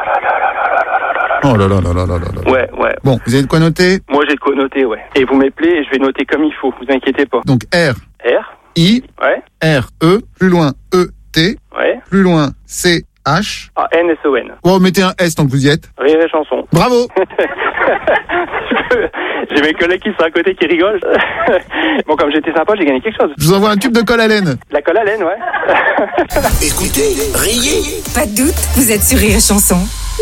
Speaker 1: Oh là là là là là là là.
Speaker 12: Ouais, ouais.
Speaker 1: Bon, vous avez de quoi noter?
Speaker 12: Moi, j'ai de quoi noter, ouais. Et vous m'appelez et je vais noter comme il faut, vous inquiétez pas.
Speaker 1: Donc R.
Speaker 12: R.
Speaker 1: I.
Speaker 12: Ouais.
Speaker 1: R E. Plus loin E T.
Speaker 12: Ouais.
Speaker 1: Plus loin C H.
Speaker 12: Ah, N S O N.
Speaker 1: Bon, mettez un S tant que vous y êtes.
Speaker 12: Rire et chanson.
Speaker 1: Bravo.
Speaker 12: J'ai mes collègues qui sont à côté qui rigolent. Bon, comme j'étais sympa, j'ai gagné quelque chose.
Speaker 1: Je vous envoie un tube de colle à laine.
Speaker 12: La colle à laine, ouais.
Speaker 4: Écoutez, riez.
Speaker 16: Pas de doute, vous êtes sur Rire et Chanson.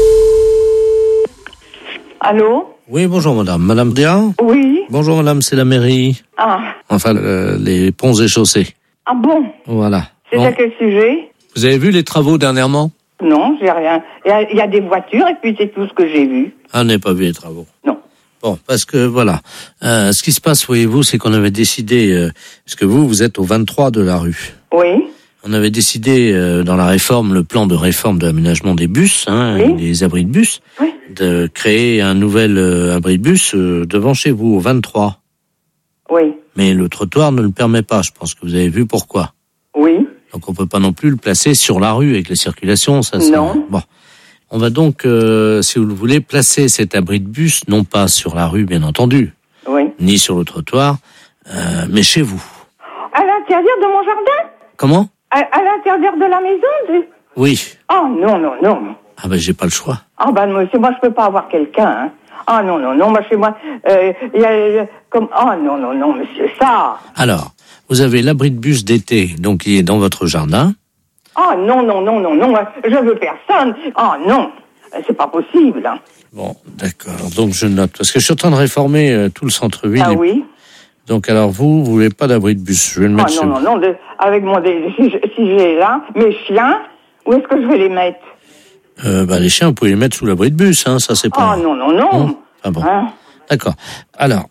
Speaker 15: Allô?
Speaker 6: Oui, bonjour madame. Madame Dia?
Speaker 15: Oui.
Speaker 6: Bonjour madame, c'est la mairie.
Speaker 15: Ah.
Speaker 6: Enfin, euh, les ponts et chaussées.
Speaker 15: Ah bon?
Speaker 6: Voilà.
Speaker 15: C'est
Speaker 6: Bon.
Speaker 15: à quel sujet?
Speaker 6: Vous avez vu les travaux dernièrement?
Speaker 15: Non, j'ai rien. Il y, a, il y a des voitures et puis c'est tout ce que j'ai vu.
Speaker 6: Ah, on n'a pas vu les travaux.
Speaker 15: Non.
Speaker 6: Bon, parce que voilà, euh, ce qui se passe, voyez-vous, c'est qu'on avait décidé, euh, parce que vous, vous êtes au vingt-trois de la rue.
Speaker 15: Oui.
Speaker 6: On avait décidé euh, dans la réforme, le plan de réforme de l'aménagement des bus, hein,
Speaker 15: Oui.
Speaker 6: des abris de bus,
Speaker 15: Oui.
Speaker 6: de créer un nouvel euh, abri de bus euh, devant chez vous, au vingt-trois.
Speaker 15: Oui.
Speaker 6: Mais le trottoir ne le permet pas, je pense que vous avez vu pourquoi.
Speaker 15: Oui.
Speaker 6: Donc on peut pas non plus le placer sur la rue avec les circulations, ça. ça
Speaker 15: Non.
Speaker 6: Bon, on va donc, euh, si vous le voulez, placer cet abri de bus non pas sur la rue, bien entendu,
Speaker 15: Oui.
Speaker 6: ni sur le trottoir, euh, mais chez vous.
Speaker 15: À l'intérieur de mon jardin?
Speaker 6: Comment?
Speaker 15: À, à l'intérieur de la maison? de-
Speaker 6: Oui.
Speaker 15: Oh non, non, non.
Speaker 6: Ah ben j'ai pas le choix.
Speaker 15: Ah ben monsieur, moi je peux pas avoir quelqu'un. Hein. Ah non, non, non, moi chez moi, euh, il y a, euh, comme, oh non, non, non, monsieur, ça.
Speaker 6: Alors, vous avez l'abri de bus d'été, donc il est dans votre jardin.
Speaker 15: Ah non, non, non, non, non, je veux personne. Ah non, c'est pas possible. Hein.
Speaker 6: Bon, d'accord. Donc je note parce que je suis en train de réformer euh, tout le centre-ville.
Speaker 15: Ah
Speaker 6: Et-
Speaker 15: oui.
Speaker 6: Donc alors vous, vous voulez pas d'abri de bus? Je vais le
Speaker 15: Ah
Speaker 6: mettre
Speaker 15: non,
Speaker 6: sur.
Speaker 15: non, non, de, avec mon, dé- si, je- si j'ai là mes chiens, où est-ce que je vais les mettre?
Speaker 6: Euh, bah, les chiens, vous pouvez les mettre sous l'abri de bus, hein, ça c'est pas.
Speaker 15: Ah non, non, non.
Speaker 6: Non Ah bon.
Speaker 15: Hein?
Speaker 6: D'accord. Alors,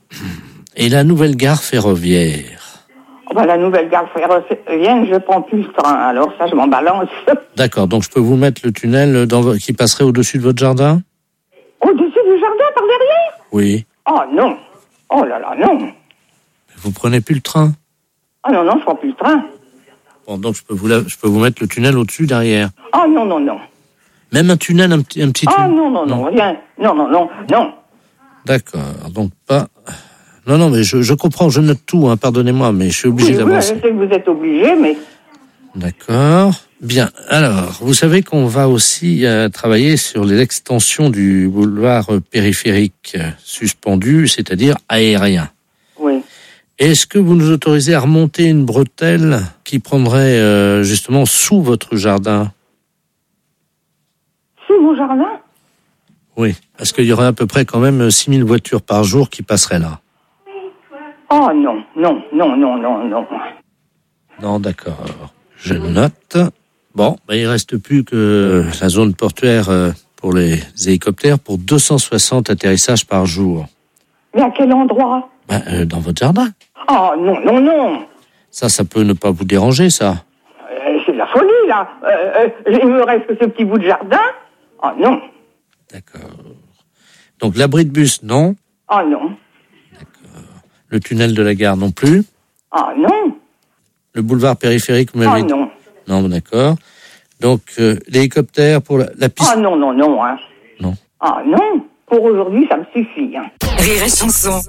Speaker 6: et la nouvelle gare ferroviaire.
Speaker 15: Oh, bah, la nouvelle gare ferroviaire, je prends plus le train, alors ça je m'en balance.
Speaker 6: D'accord. Donc je peux vous mettre le tunnel dans vo- qui passerait au-dessus de votre jardin?
Speaker 15: Au-dessus du jardin, par derrière?
Speaker 6: Oui.
Speaker 15: Oh non. Oh là là, non.
Speaker 6: Vous prenez plus le train?
Speaker 15: Ah non, non, je prends plus le train.
Speaker 6: Bon, donc je peux vous la- je peux vous mettre le tunnel au-dessus derrière.
Speaker 15: Ah non, non, non.
Speaker 6: Même un tunnel, un petit un petit
Speaker 15: Ah
Speaker 6: tunnel.
Speaker 15: non, non, non, rien. Non, non, non, non.
Speaker 6: D'accord. Donc pas. Non, non, mais je, je comprends, je note tout, hein, pardonnez-moi, mais je suis obligé
Speaker 15: Oui, oui, je
Speaker 6: d'avancer.
Speaker 15: sais que vous êtes obligé, mais...
Speaker 6: D'accord. Bien. Alors, vous savez qu'on va aussi euh, travailler sur l'extension du boulevard euh, périphérique euh, suspendu, c'est-à-dire aérien.
Speaker 15: Oui.
Speaker 6: Est-ce que vous nous autorisez à remonter une bretelle qui prendrait euh, justement sous votre jardin?
Speaker 15: Sous mon jardin?
Speaker 6: Oui. Parce qu'il y aurait à peu près quand même six mille voitures par jour qui passeraient là.
Speaker 15: Oh non, non, non, non, non, non.
Speaker 6: Non, d'accord. Je note. Bon, ben, il reste plus que la zone portuaire euh, pour les hélicoptères pour deux cent soixante atterrissages par jour.
Speaker 15: Mais à quel endroit?
Speaker 6: Ben, euh, dans votre jardin.
Speaker 15: Oh non, non, non.
Speaker 6: Ça, ça peut ne pas vous déranger, ça.
Speaker 15: Euh, c'est de la folie, là. Euh, euh, il me reste que ce petit bout de jardin. Oh non.
Speaker 6: Donc l'abri de bus, non.
Speaker 15: Oh non.
Speaker 6: Le tunnel de la gare, non plus.
Speaker 15: Oh non.
Speaker 6: Le boulevard périphérique, vous
Speaker 15: Oh
Speaker 6: m'avez dit.
Speaker 15: non.
Speaker 6: Non, d'accord. Donc euh, l'hélicoptère pour la, la piste.
Speaker 15: Oh non, non, non, hein.
Speaker 6: Non.
Speaker 15: Oh non. Pour aujourd'hui, ça me suffit. Hein.
Speaker 16: Rire et chanson.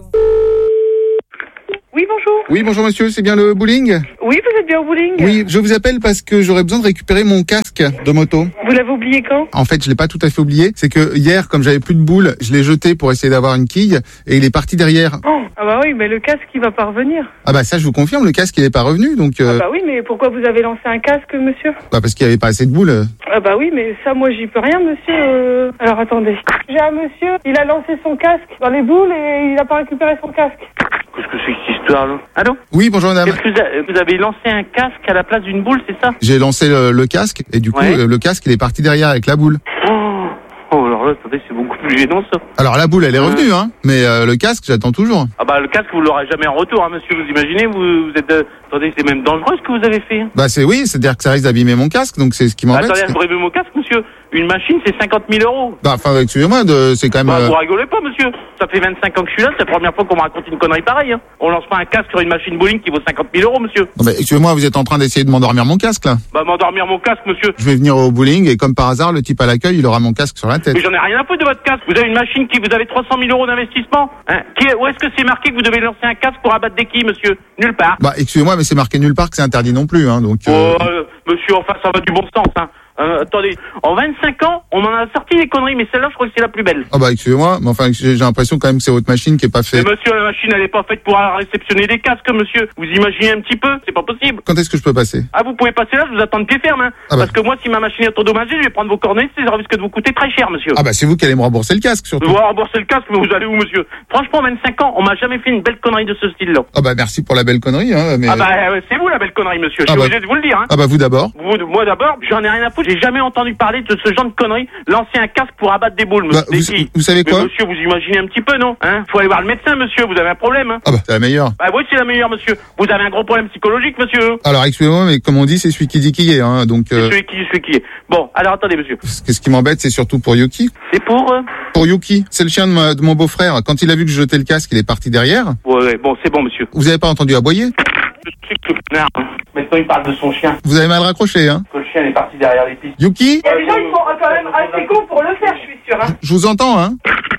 Speaker 2: Oui, bonjour.
Speaker 1: Oui, bonjour monsieur, c'est bien le bowling?
Speaker 2: Oui, vous êtes bien au bowling?
Speaker 1: Oui, je vous appelle parce que j'aurais besoin de récupérer mon casque de moto.
Speaker 2: Vous l'avez oublié quand?
Speaker 1: En fait, je l'ai pas tout à fait oublié. C'est que hier, comme j'avais plus de boules, je l'ai jeté pour essayer d'avoir une quille et il est parti derrière.
Speaker 2: Oh, ah bah oui, mais le casque, il va pas revenir.
Speaker 1: Ah bah ça, je vous confirme, le casque, il est pas revenu, donc... Euh...
Speaker 2: Ah bah oui, mais pourquoi vous avez lancé un casque, monsieur?
Speaker 1: Bah parce qu'il y avait pas assez de boules.
Speaker 2: Ah bah oui, mais ça, moi, j'y peux rien, monsieur. Euh... Alors, attendez. J'ai un monsieur, il a lancé son casque dans les boules et il a pas récupéré son casque.
Speaker 12: Qu'est-ce que c'est que cette histoire, là? Allô?
Speaker 1: Oui, bonjour madame.
Speaker 12: Qu'est-ce que vous, a- vous avez lancé un casque à la place d'une boule, c'est ça?
Speaker 1: J'ai lancé le, le casque et du coup,
Speaker 12: Ouais.
Speaker 1: le, le casque, il est parti derrière avec la boule.
Speaker 12: Oh, oh alors là, attendez, c'est beaucoup plus gênant, ça.
Speaker 1: Alors la boule, elle est revenue, hein, mais euh, le casque, j'attends toujours.
Speaker 12: Ah bah, le casque, vous l'aurez jamais en retour, hein, monsieur, vous imaginez, vous, vous êtes... euh, attendez, c'est même dangereux, ce que vous avez fait.
Speaker 1: Bah c'est oui, c'est-à-dire que ça risque d'abîmer mon casque, donc c'est ce qui m'embête.
Speaker 12: Attendez, vous mon casque, monsieur. Une machine, c'est cinquante mille euros.
Speaker 1: Bah enfin, excusez-moi, de, c'est quand même...
Speaker 12: Bah,
Speaker 1: euh,
Speaker 12: vous rigolez pas, monsieur. Ça fait vingt-cinq ans que je suis là, c'est la première fois qu'on me raconte une connerie pareille, hein. On lance pas un casque sur une machine bowling qui vaut cinquante mille euros, monsieur.
Speaker 1: non, mais excusez-moi, vous êtes en train d'essayer de m'endormir mon casque, là.
Speaker 12: Bah, m'endormir mon casque, monsieur.
Speaker 1: Je vais venir au bowling et comme par hasard, le type à l'accueil, il aura mon casque sur la tête.
Speaker 12: Mais j'en ai rien à foutre de votre casque. Vous avez une machine qui vous avez trois cent mille euros d'investissement. Hein qui est, où est-ce que c'est marqué que vous devez lancer un casque pour abattre des quilles, monsieur? Nulle part.
Speaker 1: Bah excusez-moi, mais c'est marqué nulle part que c'est interdit non plus, hein, donc... euh,
Speaker 12: Oh, euh, monsieur, enfin, ça va du bon sens, hein. Euh, attendez, en vingt-cinq ans, on en a sorti des conneries, mais celle-là, je crois que c'est la plus belle.
Speaker 1: Ah bah excusez-moi, mais enfin j'ai j'ai l'impression quand même que c'est votre machine qui est pas
Speaker 12: Mais
Speaker 1: faite.
Speaker 12: monsieur, la machine, elle est pas faite pour réceptionner des casques, monsieur. Vous imaginez un petit peu? C'est pas possible.
Speaker 1: Quand est-ce que je peux passer?
Speaker 12: Ah, vous pouvez passer là, je vous attends de pied ferme, hein.
Speaker 1: Ah bah.
Speaker 12: Parce que moi, si ma machine est endommagée, je vais prendre vos coordonnées, ça risque de vous coûter très cher, monsieur.
Speaker 1: Ah bah c'est vous qui allez me rembourser le casque surtout.
Speaker 12: Vous allez rembourser le casque, mais vous allez où, monsieur? Franchement, vingt-cinq ans, on m'a jamais fait une belle connerie de ce style-là.
Speaker 1: Ah bah merci pour la belle connerie, hein, mais...
Speaker 12: Ah bah, euh, c'est vous la belle connerie, monsieur. Je
Speaker 1: Ah
Speaker 12: suis
Speaker 1: bah.
Speaker 12: obligé de vous le dire, hein.
Speaker 1: Ah bah vous d'abord.
Speaker 12: Vous, moi d'abord, j'en ai rien à foutre, j'ai jamais entendu parler de ce genre de conneries. Lancer un casque pour abattre des boules, monsieur.
Speaker 1: Bah, vous,
Speaker 12: Des quilles.
Speaker 1: vous savez
Speaker 12: Mais
Speaker 1: quoi?
Speaker 12: monsieur, vous imaginez un petit peu, non? Hein? Faut aller voir le médecin, monsieur, vous avez un problème, hein?
Speaker 1: Ah bah c'est la meilleure.
Speaker 12: Bah oui, c'est la meilleure, monsieur. Vous avez un gros problème psychologique, monsieur.
Speaker 1: Alors excusez-moi, mais comme on dit, c'est celui qui dit qui est, hein, donc... euh,
Speaker 12: Celui qui, celui qui est. Bon, alors attendez, monsieur.
Speaker 1: Ce qui m'embête, c'est surtout pour Yuki.
Speaker 12: C'est pour... Euh...
Speaker 1: Pour Yuki, c'est le chien de, ma- de mon beau-frère. Quand il a vu que je jetais le casque, il est parti derrière.
Speaker 12: Ouais, ouais, bon, c'est bon, monsieur.
Speaker 1: Vous avez pas entendu aboyer?
Speaker 12: Je sais que le connard, hein. Maintenant, il parle de son chien.
Speaker 1: Vous avez mal raccroché, hein?
Speaker 12: Que le chien est parti derrière les pistes.
Speaker 1: Yuki?
Speaker 2: Il y a des gens qui sont quand même assez cons pour le faire, je suis sûr. Hein.
Speaker 1: Je vous entends, hein?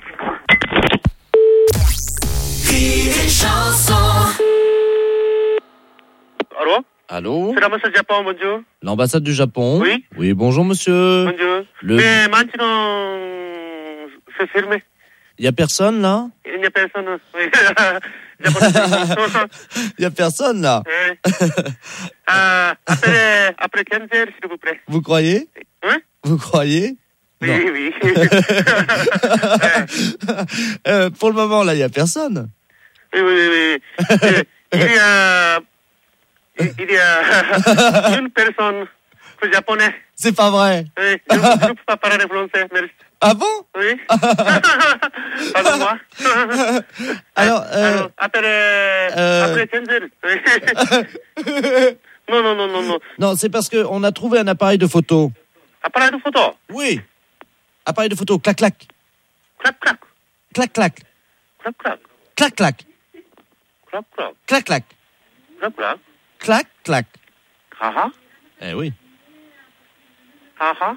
Speaker 13: Rire et chanson.
Speaker 5: Allô?
Speaker 6: Allô?
Speaker 5: C'est l'ambassade du Japon, bonjour.
Speaker 6: L'ambassade du Japon?
Speaker 5: Oui.
Speaker 6: Oui, bonjour monsieur.
Speaker 5: Bonjour.
Speaker 6: Le-
Speaker 5: Mais maintenant, c'est fermé.
Speaker 6: Il y a personne là?
Speaker 5: Il n'y a personne. Oui.
Speaker 6: Il y a personne là?
Speaker 5: Oui. Euh, après, après quinze heures, s'il vous plaît.
Speaker 6: Vous croyez?
Speaker 5: Hein?
Speaker 6: Vous croyez?
Speaker 5: Oui,
Speaker 6: Non.
Speaker 5: oui.
Speaker 6: Euh, pour le moment là, il y a personne.
Speaker 5: Oui, oui, oui. Euh, Il y a, il y a une personne japonais.
Speaker 6: C'est pas vrai.
Speaker 5: Oui, je ne peux pas parler français, merci.
Speaker 6: Ah bon?
Speaker 5: Oui. Pardon-moi.
Speaker 6: Alors, euh,
Speaker 5: Alors, après,
Speaker 6: euh,
Speaker 5: après quinze heures. Oui. Non, non, non, non, non.
Speaker 6: Non, c'est parce que on a trouvé un appareil de photo.
Speaker 5: Appareil de photo.
Speaker 6: Oui. Appareil de photo. Clac clac.
Speaker 5: Clac, clac.
Speaker 6: Clac clac.
Speaker 5: Clac, clac.
Speaker 6: Clac clac.
Speaker 5: Clac, clac.
Speaker 6: Clac clac.
Speaker 5: Clac, clac.
Speaker 6: Clac clac.
Speaker 5: Ah ah.
Speaker 6: Eh oui.
Speaker 5: Ah ah.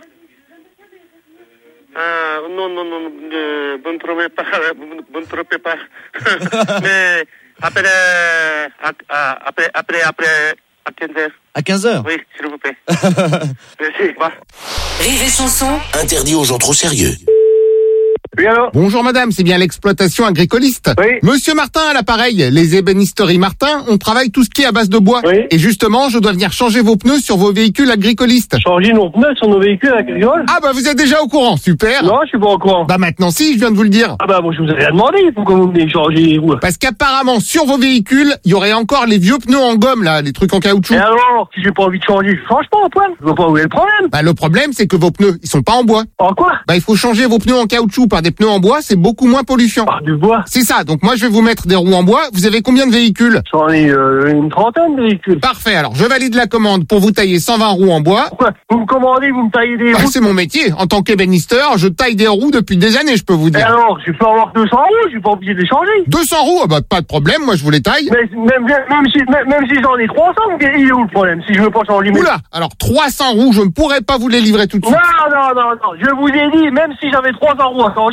Speaker 5: Ah, non, non, non, euh, vous ne trompez pas, vous ne trompez pas. Mais après, à- à- après, après, après, à quinze heures.
Speaker 6: À quinze heures?
Speaker 5: Oui, s'il vous plaît. Merci. Au revoir.
Speaker 16: Rire et chanson.
Speaker 4: Interdit aux gens trop sérieux.
Speaker 3: Oui, alors?
Speaker 1: Bonjour madame, c'est bien l'exploitation agricoliste.
Speaker 3: Oui.
Speaker 1: Monsieur Martin à l'appareil, les ébénisteries Martin, on travaille tout ce qui est à base de bois.
Speaker 3: Oui.
Speaker 1: Et justement, je dois venir changer vos pneus sur vos véhicules agricolistes.
Speaker 3: Changer nos pneus sur nos véhicules agricoles?
Speaker 1: Ah bah vous êtes déjà au courant, super.
Speaker 3: Non, je suis pas au courant.
Speaker 1: Bah maintenant si, je viens de vous le dire.
Speaker 3: Ah bah, moi, je vous avais demandé pourquoi vous venez changer, vous.
Speaker 1: Parce qu'apparemment, sur vos véhicules, il y aurait encore les vieux pneus en gomme, là, les trucs en caoutchouc.
Speaker 3: Et alors, si j'ai pas envie de changer, je change pas, Antoine. Je vois pas où est le problème.
Speaker 1: Bah le problème, c'est que vos pneus, ils sont pas en bois.
Speaker 3: En quoi?
Speaker 1: Bah il faut changer vos pneus en caoutchouc par des pneus en bois, c'est beaucoup moins polluant.
Speaker 3: Ah, du bois.
Speaker 1: C'est ça, donc moi je vais vous mettre des roues en bois. Vous avez combien de véhicules?
Speaker 3: J'en ai euh, une trentaine de véhicules.
Speaker 1: Parfait, alors je valide la commande pour vous tailler cent vingt roues en bois.
Speaker 3: Pourquoi? Vous me commandez, vous me taillez des
Speaker 1: Bah,
Speaker 3: roues.
Speaker 1: c'est mon métier. En tant qu'ébénisteur, je taille des roues depuis des années, je peux vous
Speaker 3: Et
Speaker 1: dire.
Speaker 3: alors, je peux avoir deux cents roues, je suis pas obligé de les changer.
Speaker 1: deux cents roues, ah bah pas de problème, moi je vous les taille.
Speaker 3: Mais même, même si, même, même si j'en ai trois cents, il est où le problème? Si je veux pas changer mes...
Speaker 1: Oula, alors trois cents roues, je ne pourrais pas vous les livrer tout de
Speaker 3: Non,
Speaker 1: suite.
Speaker 3: non, non, non, je vous ai dit, même si j'avais trois cents roues à changer,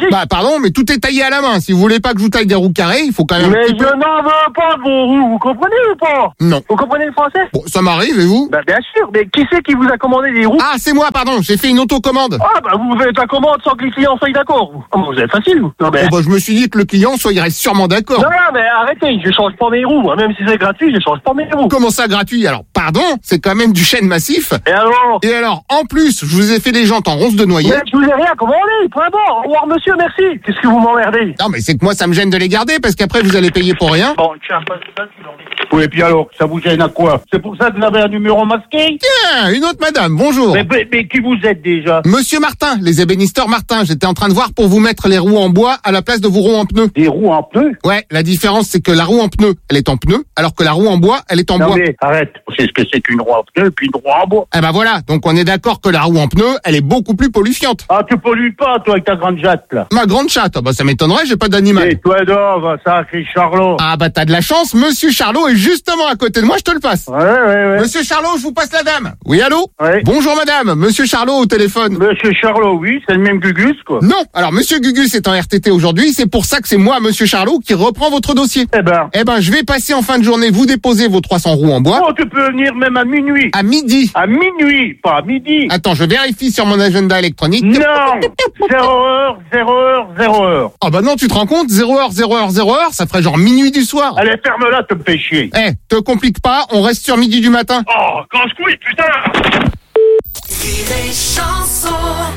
Speaker 8: logique.
Speaker 1: Bah pardon, mais tout est taillé à la main. Si vous voulez pas que je vous taille des roues carrées, il faut quand même...
Speaker 8: Mais
Speaker 1: un
Speaker 8: je
Speaker 1: petit peu...
Speaker 8: n'en veux pas de vos roues, vous comprenez ou pas?
Speaker 1: Non.
Speaker 8: Vous comprenez le français?
Speaker 1: Bon, ça m'arrive, et vous?
Speaker 8: Bah bien sûr, mais qui c'est qui vous a commandé des roues?
Speaker 1: Ah, c'est moi, pardon, j'ai fait une autocommande.
Speaker 8: Ah bah vous faites la commande sans que les clients soient d'accord. Vous, oh, vous êtes facile, vous. Non, mais...
Speaker 1: Bon, bah, je me suis dit que le client soit, il reste sûrement d'accord.
Speaker 8: Non, non, mais arrêtez, je change pas mes roues. Moi. Même si c'est gratuit, je change pas mes roues.
Speaker 1: Comment ça, gratuit? Alors, pardon, c'est quand même du chêne massif.
Speaker 8: Et alors?
Speaker 1: Et alors, en plus, je vous ai fait des jantes en ronce de noyer.
Speaker 8: Mais je vous ai rien commandé, point bon. Au revoir, monsieur, merci. Qu'est-ce que vous m'emmerdez?
Speaker 1: Non, mais c'est que moi, ça me gêne de les garder, parce qu'après, vous allez payer pour rien.
Speaker 11: Bon, tiens, pas ça, tu l'en dis. Oui, et puis alors, ça vous gêne à quoi? C'est pour ça que vous avez un numéro masqué?
Speaker 1: Tiens, une autre madame, bonjour.
Speaker 11: Mais, mais, mais qui vous êtes déjà?
Speaker 1: Monsieur Martin, les ébénisteurs Martin, j'étais en train de voir pour vous mettre les roues en bois à la place de vos roues en pneus.
Speaker 11: Des roues en pneus?
Speaker 1: Ouais, la différence, c'est que la roue en pneu, elle est en pneu, alors que la roue en bois, elle est en
Speaker 11: non
Speaker 1: bois.
Speaker 11: Mais arrête, c'est ce que c'est qu'une roue en pneu et puis une roue en bois.
Speaker 1: Eh ben voilà, donc on est d'accord que la roue en pneu, elle est beaucoup plus polluante.
Speaker 11: Ah, tu pollues pas, toi, avec ta grande jatte, là.
Speaker 1: Ma grande chatte, ah bah ça m'étonnerait, j'ai pas d'animal.
Speaker 11: Et toi, d'or, ça, c'est Charlot.
Speaker 1: Ah bah t'as de la chance, monsieur Charlot est justement à côté de moi, je te le passe.
Speaker 11: Ouais, ouais, ouais.
Speaker 1: Monsieur Charlot, je vous passe la dame. Oui, allô?
Speaker 11: Ouais.
Speaker 1: Bonjour madame, monsieur Charlot au téléphone.
Speaker 11: Monsieur Charlot, oui, c'est le même Gugus, quoi.
Speaker 1: Non, alors monsieur Gugus est en R T T aujourd'hui, c'est pour ça que c'est moi, monsieur Charlot, qui reprend votre dossier.
Speaker 11: Eh ben.
Speaker 1: Eh ben, je vais passer en fin de journée, vous déposer vos trois cents roues en bois.
Speaker 11: Oh, tu peux venir même à minuit.
Speaker 1: À midi.
Speaker 11: À minuit, pas à midi.
Speaker 1: Attends, je vérifie sur mon agenda électronique.
Speaker 11: Non, zéro heure, zéro heure, zéro heure.
Speaker 1: Ah bah non, tu te rends compte, zéro heure, zéro heure, zéro heure, ça ferait genre minuit du soir.
Speaker 11: Allez, ferme-la, te me fais chier.
Speaker 1: Eh, te complique pas, on reste sur midi du matin.
Speaker 11: Oh, casse-couille, putain.
Speaker 13: Rire et chanson.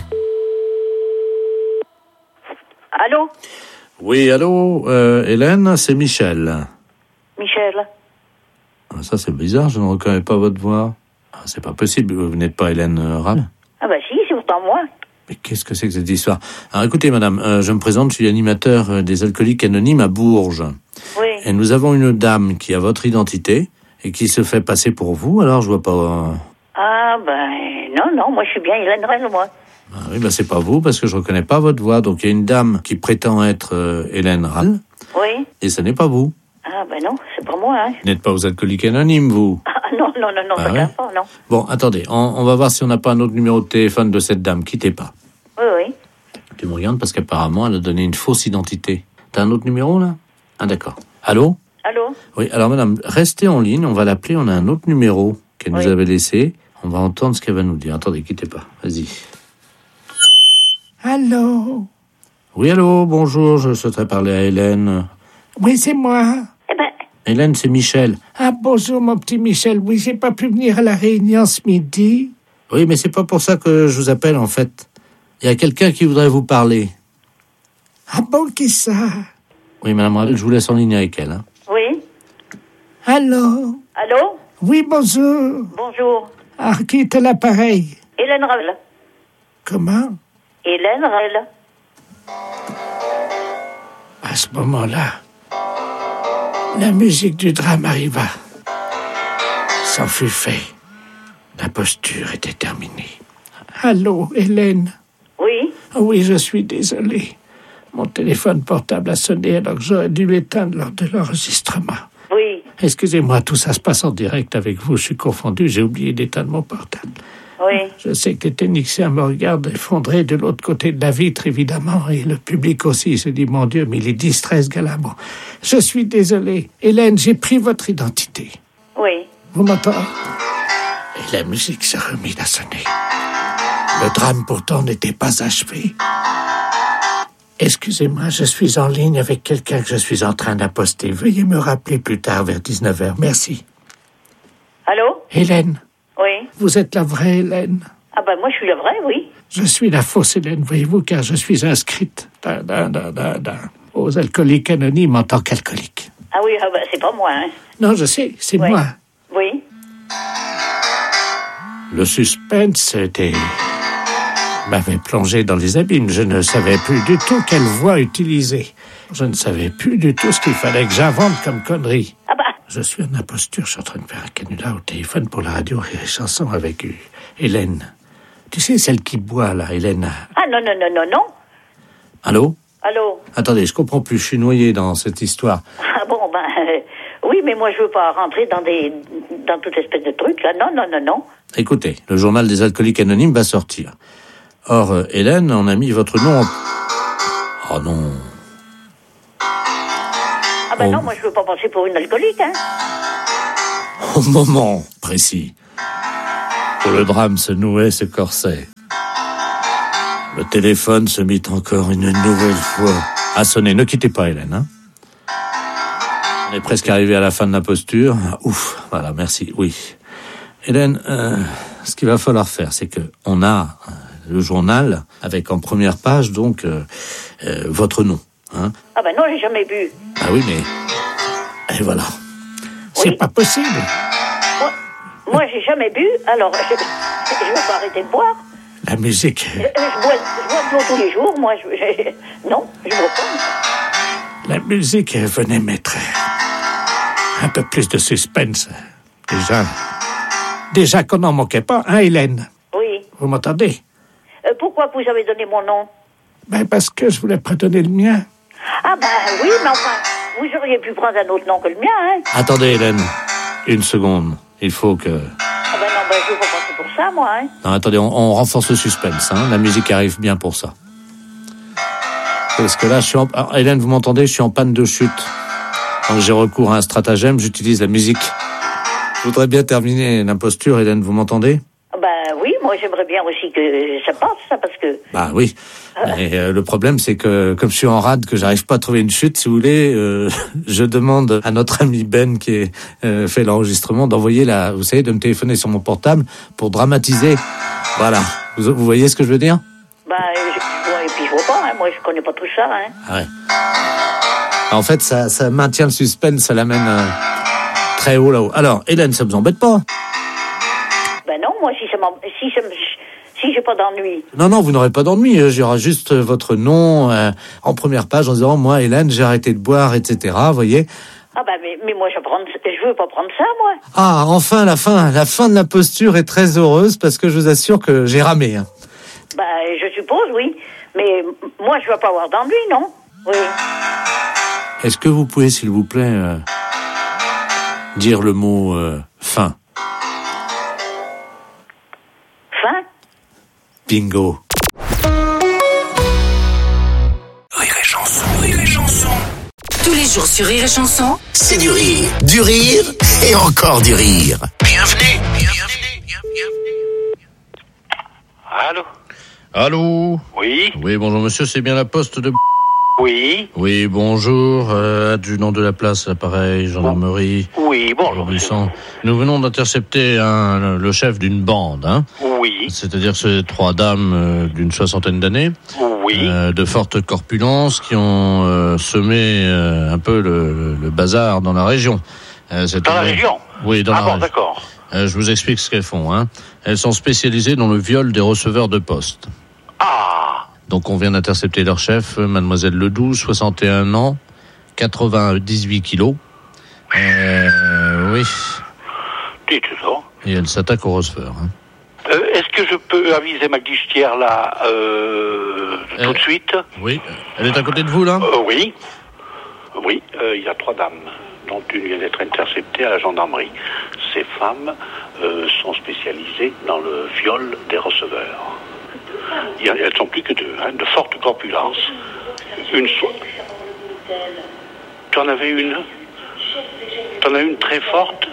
Speaker 10: Allô?
Speaker 6: Oui, allô, euh, Hélène, c'est Michel.
Speaker 10: Michel?
Speaker 6: Ah, ça, c'est bizarre, je ne reconnais pas votre voix. Ah, c'est pas possible, vous n'êtes pas Hélène euh, Ram.
Speaker 10: Ah bah si, c'est pourtant moi.
Speaker 6: Mais qu'est-ce que c'est que cette histoire? Alors écoutez, madame, euh, je me présente, je suis animateur euh, des Alcooliques Anonymes à Bourges.
Speaker 10: Oui.
Speaker 6: Et nous avons une dame qui a votre identité et qui se fait passer pour vous, alors je vois pas... Euh...
Speaker 10: Ah ben non, non, moi je suis bien Hélène Rell, moi.
Speaker 6: Ah oui, ben c'est pas vous, parce que je reconnais pas votre voix. Donc il y a une dame qui prétend être euh, Hélène Rall.
Speaker 10: Oui.
Speaker 6: Et ce n'est pas vous.
Speaker 10: Ah ben non, c'est pas moi, hein.
Speaker 6: Vous n'êtes pas aux Alcooliques Anonymes, vous.
Speaker 10: Ah non, non, non, non,
Speaker 6: Ah
Speaker 10: ça
Speaker 6: ouais?
Speaker 10: tient pas, non.
Speaker 6: Bon, attendez, on, on va voir si on n'a pas un autre numéro de téléphone de cette dame. Quittez pas.
Speaker 10: Oui, oui.
Speaker 6: Tu me regardes parce qu'apparemment, elle a donné une fausse identité. T'as un autre numéro, là? Ah, d'accord. Allô?
Speaker 10: Allô?
Speaker 6: Oui, alors madame, restez en ligne, on va l'appeler, on a un autre numéro qu'elle
Speaker 10: Oui.
Speaker 6: nous avait laissé. On va entendre ce qu'elle va nous dire. Attendez, quittez pas. Vas-y.
Speaker 7: Allô?
Speaker 6: Oui, allô, bonjour, je souhaiterais parler à Hélène.
Speaker 7: Oui, c'est moi.
Speaker 10: Eh ben,
Speaker 6: Hélène, c'est Michel.
Speaker 7: Ah, bonjour, mon petit Michel. Oui, j'ai pas pu venir à la réunion ce midi.
Speaker 6: Oui, mais c'est pas pour ça que je vous appelle, en fait. Il y a quelqu'un qui voudrait vous parler.
Speaker 7: Ah bon, qui ça?
Speaker 6: Oui, madame Rall, je vous laisse en ligne avec elle. Hein.
Speaker 10: oui.
Speaker 7: Allô?
Speaker 10: Allô?
Speaker 7: Oui, bonjour.
Speaker 10: Bonjour.
Speaker 7: Ah, qui est à l'appareil?
Speaker 10: Hélène Rell.
Speaker 7: Comment?
Speaker 10: Hélène Rell.
Speaker 7: À ce moment-là, la musique du drame arriva. C'en fut fait. L'imposture était terminée. Allô, Hélène?
Speaker 10: Oui.
Speaker 7: Oh oui, je suis désolé. Mon téléphone portable a sonné alors que j'aurais dû l'éteindre lors de l'enregistrement.
Speaker 10: Oui.
Speaker 7: Excusez-moi, tout ça se passe en direct avec vous. Je suis confondu, j'ai oublié d'éteindre mon portable.
Speaker 10: Oui.
Speaker 7: Je sais que les techniciens me regardent effondré de l'autre côté de la vitre, évidemment, et le public aussi. Il se dit, mon Dieu, mais il est distrait, ce gars-là. Bon, je suis désolé. Hélène, j'ai pris votre identité.
Speaker 10: Oui.
Speaker 7: Vous m'entendez? Et la musique s'est remise à sonner. Le drame, pourtant, n'était pas achevé. Excusez-moi, je suis en ligne avec quelqu'un que je suis en train d'apposter. Veuillez me rappeler plus tard, vers dix-neuf heures. Merci.
Speaker 10: Allô?
Speaker 7: Hélène,
Speaker 10: Oui.
Speaker 7: vous êtes la vraie Hélène.
Speaker 10: Ah ben moi je suis la vraie, oui.
Speaker 7: Je suis la fausse Hélène, voyez-vous, car je suis inscrite dans, dans, dans, dans, dans, aux Alcooliques Anonymes en tant qu'alcoolique.
Speaker 10: Ah oui, ah ben, c'est pas moi, hein.
Speaker 7: Non, je sais, c'est
Speaker 10: Oui.
Speaker 7: moi.
Speaker 10: Oui.
Speaker 7: Le suspense était... m'avait plongé dans les abîmes. Je ne savais plus du tout quelle voix utiliser. Je ne savais plus du tout ce qu'il fallait que j'invente comme connerie.
Speaker 10: Ah bah.
Speaker 7: Je suis en imposture, je suis en train de faire un canular au téléphone pour la radio Rire et Chanson avec euh, Hélène. Tu sais, celle qui boit, là, Hélène.
Speaker 10: Ah non, non, non, non, non.
Speaker 6: Allô?
Speaker 10: Allô?
Speaker 6: Attendez, je comprends plus, je suis noyé dans cette histoire.
Speaker 10: Ah bon, ben... euh, oui, mais moi je veux pas rentrer dans des... dans toute espèce de trucs, là. Non, non, non, non.
Speaker 6: Écoutez, le journal des Alcooliques Anonymes va sortir. Or, euh, Hélène, on a mis votre nom en... Oh non.
Speaker 17: Ah ben
Speaker 6: Oh.
Speaker 17: non, moi je veux pas passer pour une alcoolique, hein.
Speaker 6: Au moment précis où le drame se nouait ce corset, le téléphone se mit encore une nouvelle fois à sonner. Ne quittez pas, Hélène. Hein. On est presque arrivé à la fin de la posture. Ouf, voilà, merci. Oui. Hélène, euh, ce qu'il va falloir faire, c'est que on a euh, le journal avec en première page, donc, euh, euh, votre nom. Hein.
Speaker 17: Ah ben non, j'ai jamais bu.
Speaker 6: Ah oui, mais... Et voilà.
Speaker 7: C'est pas possible.
Speaker 17: Moi, moi j'ai jamais bu, alors je, je veux pas arrêter de boire.
Speaker 6: La musique.
Speaker 17: Je, je bois, je bois de l'eau tous les jours, moi, je, je- non, je bois pas.
Speaker 7: La musique venait mettre un peu plus de suspense. Déjà, déjà qu'on n'en manquait pas, hein, Hélène?
Speaker 17: Oui.
Speaker 7: Vous m'entendez?
Speaker 17: Euh, pourquoi vous avez donné mon nom?
Speaker 7: Ben, parce que je voulais pas donner le mien.
Speaker 17: Ah ben oui, mais enfin, vous auriez pu prendre un autre nom que le mien, hein.
Speaker 6: Attendez, Hélène. Une seconde. Il faut que...
Speaker 17: Ah ben non, ben je veux pas passer pour ça, moi, hein.
Speaker 6: Non, attendez, on, on renforce le suspense. Hein. La musique arrive bien pour ça. Parce que là, je suis en... Ah, Hélène, vous m'entendez? Je suis en panne de chute. Donc j'ai recours à un stratagème, j'utilise la musique. Je voudrais bien terminer l'imposture, Hélène, vous m'entendez?
Speaker 17: Ben oui, moi j'aimerais bien aussi que ça passe, ça, parce que...
Speaker 6: Bah oui. Mais euh, le problème, c'est que comme je suis en rade, que j'arrive pas à trouver une chute, si vous voulez, euh, je demande à notre ami Ben qui est, euh, fait l'enregistrement d'envoyer la, vous savez, de me téléphoner sur mon portable pour dramatiser. Voilà. Vous, vous voyez ce que je veux dire?
Speaker 17: Ben, je... ouais, et puis je vois pas, hein. Moi je connais pas tout ça, hein.
Speaker 6: Ah ouais. En fait, ça, ça maintient le suspense, ça l'amène euh, très haut là-haut. Alors, Hélène, ça vous embête pas?
Speaker 17: Ben non, moi si ça m'en... si ça me... si j'ai pas d'ennui.
Speaker 6: Non, non, vous n'aurez pas d'ennui. Il y aura juste votre nom euh, en première page en disant, moi, Hélène, j'ai arrêté de boire, et cetera. Vous voyez?
Speaker 17: Ah ben mais, mais moi je prends... je veux pas prendre ça, moi.
Speaker 6: Ah, enfin, la fin, la fin de la posture est très heureuse parce que je vous assure que j'ai ramé. Hein.
Speaker 17: Ben je suppose, oui. Mais m- moi je veux pas avoir d'ennui, non? Oui.
Speaker 6: Est-ce que vous pouvez, s'il vous plaît, euh, dire le mot euh, fin?
Speaker 17: Fin?
Speaker 6: Bingo.
Speaker 4: Rire et chanson, rire et chanson.
Speaker 16: Tous les jours sur Rire et Chanson,
Speaker 4: C'est du rire, du rire et encore du rire. Bienvenue, bienvenue, bienvenue.
Speaker 12: Allô?
Speaker 18: Allô?
Speaker 12: Oui?
Speaker 18: Oui, bonjour monsieur, c'est bien la poste de...
Speaker 12: Oui?
Speaker 18: Oui, bonjour, euh, adjudant de la place, l'appareil, gendarmerie.
Speaker 12: Oui, bonjour.
Speaker 18: Buisson. Nous venons d'intercepter un, le chef d'une bande, hein.
Speaker 12: Oui.
Speaker 18: C'est-à-dire ces trois dames euh, d'une soixantaine d'années.
Speaker 12: Oui.
Speaker 18: Euh, de forte corpulence qui ont euh, semé euh, un peu le, le bazar dans la région. Euh, cette
Speaker 12: Dans la
Speaker 18: année-
Speaker 12: région?
Speaker 18: Oui, dans
Speaker 12: Ah
Speaker 18: la
Speaker 12: bon,
Speaker 18: région.
Speaker 12: d'accord.
Speaker 18: Euh, je vous explique ce qu'elles font, hein. Elles sont spécialisées dans le viol des receveurs de poste.
Speaker 12: Ah.
Speaker 18: Donc on vient d'intercepter leur chef, euh, mademoiselle Ledoux, soixante et un ans, quatre-vingt-dix-huit kilos. Euh, oui.
Speaker 12: Dites ça.
Speaker 18: Et elle s'attaque au receveur. Hein.
Speaker 12: Euh, Est-ce que je peux aviser ma guichetière là euh, tout de suite?
Speaker 18: Oui. Elle est à côté de vous là?
Speaker 12: Euh, Oui. Oui, euh, il y a trois dames, dont une vient d'être interceptée à la gendarmerie. Ces femmes euh, sont spécialisées dans le viol des receveurs. Il y a- elles sont plus que deux, hein, de forte corpulence. Une so... Tu en avais une? Tu en as une très forte?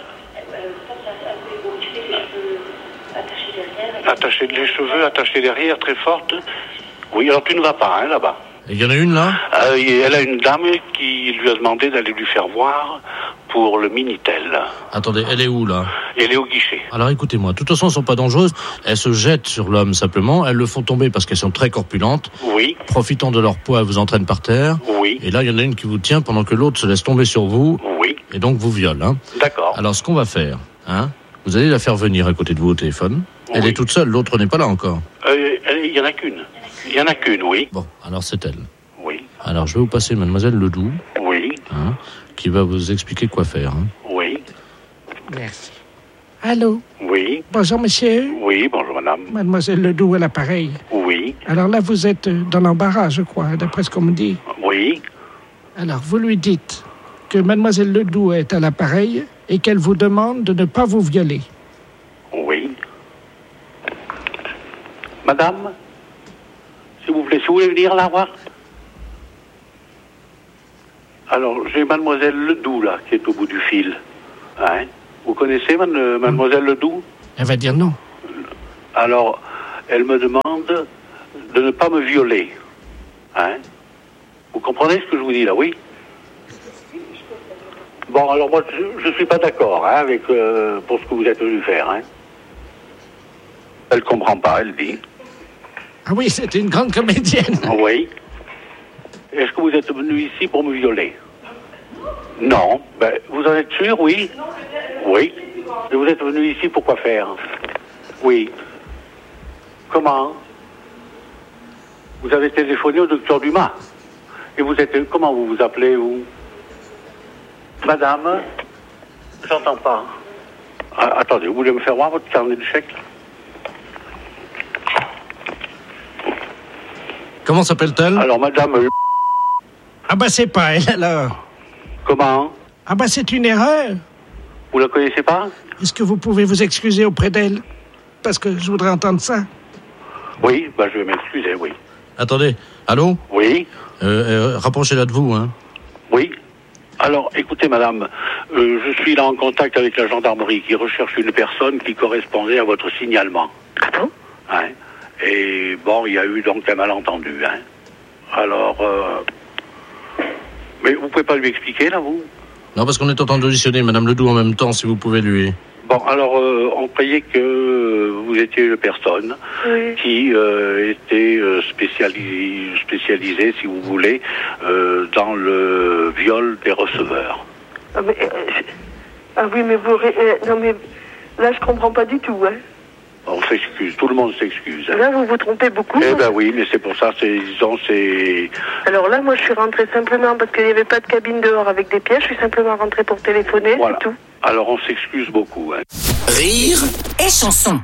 Speaker 12: Attachée les cheveux, attachée derrière, très forte. Oui, alors tu ne vas pas, hein, là-bas.
Speaker 18: Il y en a une là?
Speaker 12: Euh, et elle a une dame qui lui a demandé d'aller lui faire voir pour le Minitel.
Speaker 18: Attendez, elle est où là?
Speaker 12: Elle est au guichet.
Speaker 18: Alors écoutez-moi, de toute façon elles sont pas dangereuses, elles se jettent sur l'homme simplement, elles le font tomber parce qu'elles sont très corpulentes.
Speaker 12: Oui.
Speaker 18: Profitant de leur poids, elles vous entraînent par terre.
Speaker 12: Oui.
Speaker 18: Et là il y en a une qui vous tient pendant que l'autre se laisse tomber sur vous.
Speaker 12: Oui.
Speaker 18: Et donc vous viole. Hein.
Speaker 12: D'accord.
Speaker 18: Alors ce qu'on va faire, hein, vous allez la faire venir à côté de vous au téléphone. Elle est toute seule, l'autre n'est pas là encore.
Speaker 12: Euh, elle- Il y en a qu'une. Il y en a qu'une, oui.
Speaker 18: Bon, alors c'est elle.
Speaker 12: Oui.
Speaker 18: Alors je vais vous passer mademoiselle Ledoux,
Speaker 12: Oui.
Speaker 18: hein, qui va vous expliquer quoi faire. Hein.
Speaker 12: Oui.
Speaker 7: Merci. Allô?
Speaker 12: Oui.
Speaker 7: Bonjour, monsieur.
Speaker 12: Oui, bonjour madame.
Speaker 7: Mademoiselle Ledoux à l'appareil.
Speaker 12: Oui.
Speaker 7: Alors là, vous êtes euh, dans l'embarras, je crois, d'après ce qu'on me dit.
Speaker 12: Oui.
Speaker 7: Alors, vous lui dites que Mademoiselle Ledoux est à l'appareil et qu'elle vous demande de ne pas vous violer.
Speaker 12: Oui. Madame, s'il vous plaît, si vous voulez venir la voir. Alors, j'ai mademoiselle Ledoux, là, qui est au bout du fil. Hein? Vous connaissez man- mademoiselle Ledoux?
Speaker 7: Elle va dire non.
Speaker 12: Alors, elle me demande de ne pas me violer. Hein? Vous comprenez ce que je vous dis, là, oui? Bon, alors moi, je ne suis pas d'accord hein, avec euh, pour ce que vous êtes venu faire. Hein. Elle comprend pas, elle dit.
Speaker 7: Ah oui, c'est une grande comédienne.
Speaker 12: Oui. Est-ce que vous êtes venu ici pour me violer? Non. Ben, vous en êtes sûr, oui? Oui. Et vous êtes venu ici pour quoi faire? Oui. Comment? Vous avez téléphoné au docteur Dumas. Et vous êtes... Comment vous vous appelez, vous? Madame, j'entends pas. Ah, attendez, vous voulez me faire voir votre carnet de chèques?
Speaker 18: Comment s'appelle-t-elle?
Speaker 12: Alors, madame...
Speaker 7: Ah bah c'est pas elle, alors.
Speaker 12: Comment?
Speaker 7: Ah bah c'est une erreur.
Speaker 12: Vous la connaissez pas?
Speaker 7: Est-ce que vous pouvez vous excuser auprès d'elle? Parce que je voudrais entendre ça.
Speaker 12: Oui, bah je vais m'excuser, oui.
Speaker 18: Attendez, allô?
Speaker 12: Oui.
Speaker 18: Euh, euh, rapprochez-la de vous, hein.
Speaker 12: Oui. Alors, écoutez, madame, euh, je suis là en contact avec la gendarmerie qui recherche une personne qui correspondait à votre signalement.
Speaker 17: Ah bon?
Speaker 12: Hein? Et bon, il y a eu donc un malentendu, hein. Alors, euh... mais vous pouvez pas lui expliquer, là, vous?
Speaker 18: Non, parce qu'on est en train d'auditionner Madame Ledoux en même temps, si vous pouvez lui...
Speaker 12: Bon, alors, euh, on croyait que vous étiez une personne
Speaker 2: Oui.
Speaker 12: qui euh, était euh, spécialisée, spécialisée, si vous voulez, euh, dans le viol des receveurs.
Speaker 2: Ah, mais, euh, je- ah oui, mais vous... ré- euh, non, mais là, je comprends pas du tout, hein.
Speaker 12: On s'excuse, tout le monde s'excuse. hein.
Speaker 2: Là, vous vous trompez beaucoup.
Speaker 12: Eh ben oui, mais c'est pour ça, c'est, disons, c'est...
Speaker 2: Alors là, moi, je suis rentrée simplement parce qu'il n'y avait pas de cabine dehors avec des pièges. Je suis simplement rentrée pour téléphoner,
Speaker 12: Voilà.
Speaker 2: c'est tout.
Speaker 12: Alors on s'excuse beaucoup. Hein.
Speaker 16: Rire et chanson.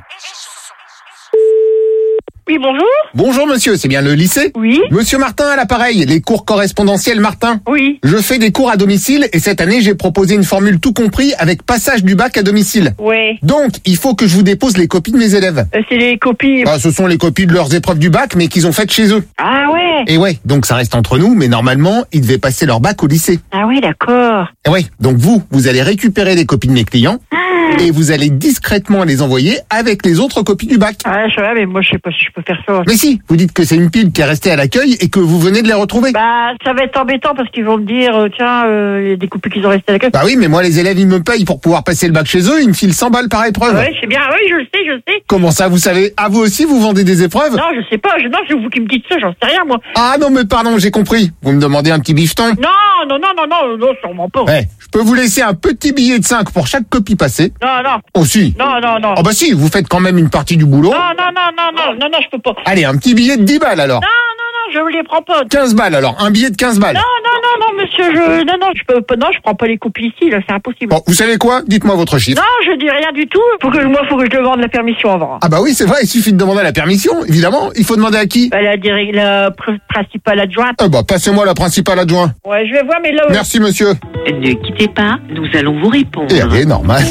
Speaker 2: Oui, bonjour.
Speaker 1: Bonjour monsieur, c'est bien le lycée?
Speaker 2: Oui.
Speaker 1: Monsieur Martin à l'appareil, les cours correspondentiels Martin.
Speaker 2: Oui.
Speaker 1: Je fais des cours à domicile et cette année j'ai proposé une formule tout compris avec passage du bac à domicile.
Speaker 2: Ouais.
Speaker 1: Donc, il faut que je vous dépose les copies de mes élèves.
Speaker 2: Euh, c'est les copies...
Speaker 1: Ah, ce sont les copies de leurs épreuves du bac mais qu'ils ont faites chez eux.
Speaker 2: Ah ouais.
Speaker 1: Et ouais, donc ça reste entre nous, mais normalement, ils devaient passer leur bac au lycée.
Speaker 2: Ah oui, d'accord.
Speaker 1: Et ouais, donc vous, vous allez récupérer les copies de mes clients et vous allez discrètement les envoyer avec les autres copies du bac.
Speaker 2: Ah, je sais pas, mais moi, je sais pas si je peux faire ça.
Speaker 1: Mais si, vous dites que c'est une pile qui est restée à l'accueil et que vous venez de les retrouver.
Speaker 2: Bah, ça va être embêtant parce qu'ils vont me dire, euh, tiens, euh, il y a des copies qui sont restées à la queue.
Speaker 1: Bah oui, mais moi les élèves ils me payent pour pouvoir passer le bac chez eux, ils me filent cent balles par épreuve.
Speaker 2: Ouais, c'est bien, oui, je le sais, je le sais.
Speaker 1: Comment ça, vous savez? Ah, vous aussi vous vendez des épreuves?
Speaker 2: Non, je sais pas, je, non, c'est vous qui me dites ça, j'en sais rien, moi.
Speaker 1: Ah non mais pardon, j'ai compris. Vous me demandez un petit bifton?
Speaker 2: Non, non, non, non, non, non, sûrement pas.
Speaker 1: Ouais, je peux vous laisser un petit billet de cinq pour chaque copie passée.
Speaker 2: Non, non.
Speaker 1: Oh si.
Speaker 2: Non, non, non.
Speaker 1: Oh bah si, vous faites quand même une partie du boulot.
Speaker 2: Non, non, non, non, non, non, non, je peux pas.
Speaker 1: Allez, un petit billet de dix balles alors.
Speaker 2: Non, non, non, je les prends pas.
Speaker 1: quinze balles alors, un billet de quinze balles.
Speaker 2: Non, non, non, non, monsieur, je, non, non, je peux pas, non, je prends pas les copies ici, là, c'est impossible.
Speaker 1: Bon, vous savez quoi? Dites-moi votre chiffre.
Speaker 2: Non, je dis rien du tout. Faut que, moi, faut que je demande la permission avant.
Speaker 1: Ah bah oui, c'est vrai, il suffit de demander la permission, évidemment. Il faut demander à qui?
Speaker 2: Bah, la, direct, la pr- principale adjointe.
Speaker 1: Ah bah passez-moi la principale adjointe.
Speaker 2: Ouais, je vais voir, mais là...
Speaker 1: Merci monsieur.
Speaker 19: Ne quittez pas, nous allons vous répondre.
Speaker 1: Et allez, normal.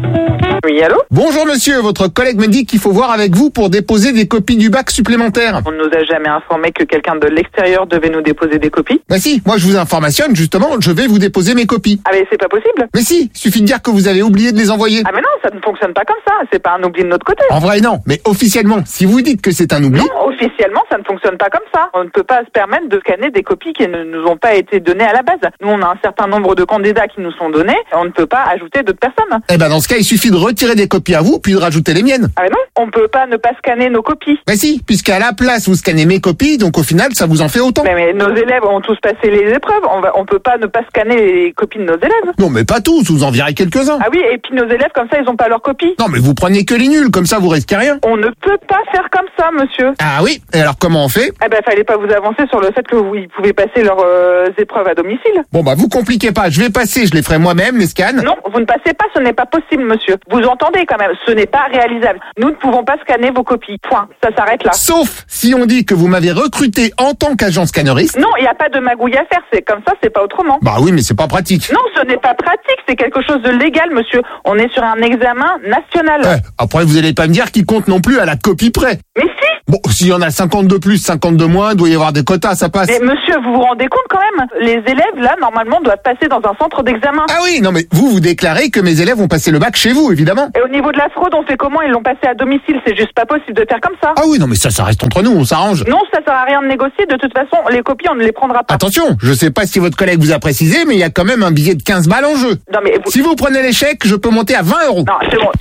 Speaker 8: Oui, allô?
Speaker 1: Bonjour monsieur, votre collègue me dit qu'il faut voir avec vous pour déposer des copies du bac supplémentaires.
Speaker 8: On ne nous a jamais informé que quelqu'un de l'extérieur devait nous déposer des copies.
Speaker 1: Bah si, moi je vous informationne, justement, je vais vous déposer mes copies.
Speaker 8: Ah mais c'est pas possible.
Speaker 1: Mais si, suffit de dire que vous avez oublié de les envoyer.
Speaker 8: Ah mais non, ça ne fonctionne pas comme ça, c'est pas un oubli de notre côté.
Speaker 1: En vrai non, mais officiellement, si vous dites que c'est un oubli...
Speaker 8: Non, officiellement, ça ne fonctionne pas comme ça. On ne peut pas se permettre de scanner des copies qui ne nous ont pas été données à la base. Nous, on a un certain nombre de candidats qui nous sont donnés, on ne peut pas ajouter d'autres personnes.
Speaker 1: Eh ben dans ce cas, il suffit de retirer des copies à vous, puis de rajouter les miennes.
Speaker 8: Ah mais non, on peut pas ne pas scanner nos copies.
Speaker 1: Bah si, puisqu'à la place, vous scannez mes copies, donc au final, ça vous en fait autant.
Speaker 8: Mais, mais nos élèves ont tous passé les épreuves, on va, on peut pas ne pas scanner les copies de nos élèves.
Speaker 1: Non mais pas tous, vous en virez quelques-uns.
Speaker 8: Ah oui, et puis nos élèves, comme ça, ils ont pas leurs copies.
Speaker 1: Non mais vous prenez que les nuls, comme ça vous risquez rien.
Speaker 8: On ne peut pas faire comme ça, monsieur.
Speaker 1: Ah oui, et alors comment on fait?
Speaker 8: Eh ben, fallait pas vous avancer sur le fait que vous ils pouvaient passer leurs euh, épreuves à domicile.
Speaker 1: Bon bah vous compliquez pas, je vais passer, je les ferai moi-même, les scans.
Speaker 8: Non, vous ne passez pas, ce n'est pas possible, monsieur. Vous entendez quand même, ce n'est pas réalisable. Nous ne pouvons pas scanner vos copies. Point. Ça s'arrête là.
Speaker 1: Sauf si on dit que vous m'avez recruté en tant qu'agent scanneriste.
Speaker 8: Non, il n'y a pas de magouille à faire, c'est comme ça, c'est pas autrement.
Speaker 1: Bah oui, mais c'est pas pratique.
Speaker 8: Non, ce n'est pas pratique, c'est quelque chose de légal, monsieur. On est sur un examen national.
Speaker 1: Ouais, après vous allez pas me dire qu'il compte non plus à la copie près.
Speaker 8: Mais si,
Speaker 1: Bon, s'il y en a cinquante de plus, cinquante de moins, il doit y avoir des quotas, ça passe.
Speaker 10: Mais monsieur, vous vous rendez compte quand même? Les élèves, là, normalement, doivent passer dans un centre d'examen.
Speaker 1: Ah oui, non mais vous, vous déclarez que mes élèves ont passé le bac chez vous, évidemment.
Speaker 10: Et au niveau de la fraude, on fait comment? Ils l'ont passé à domicile, c'est juste pas possible de faire comme ça.
Speaker 1: Ah oui, non mais ça, ça reste entre nous, on s'arrange.
Speaker 10: Non, ça sert à rien de négocier, de toute façon, les copies, on ne les prendra pas.
Speaker 1: Attention, je sais pas si votre collègue vous a précisé, mais il y a quand même un billet de quinze balles en jeu.
Speaker 10: Non mais vous...
Speaker 1: Si vous prenez l'échec, je peux monter à vingt euros.
Speaker 10: Non, c'est bon.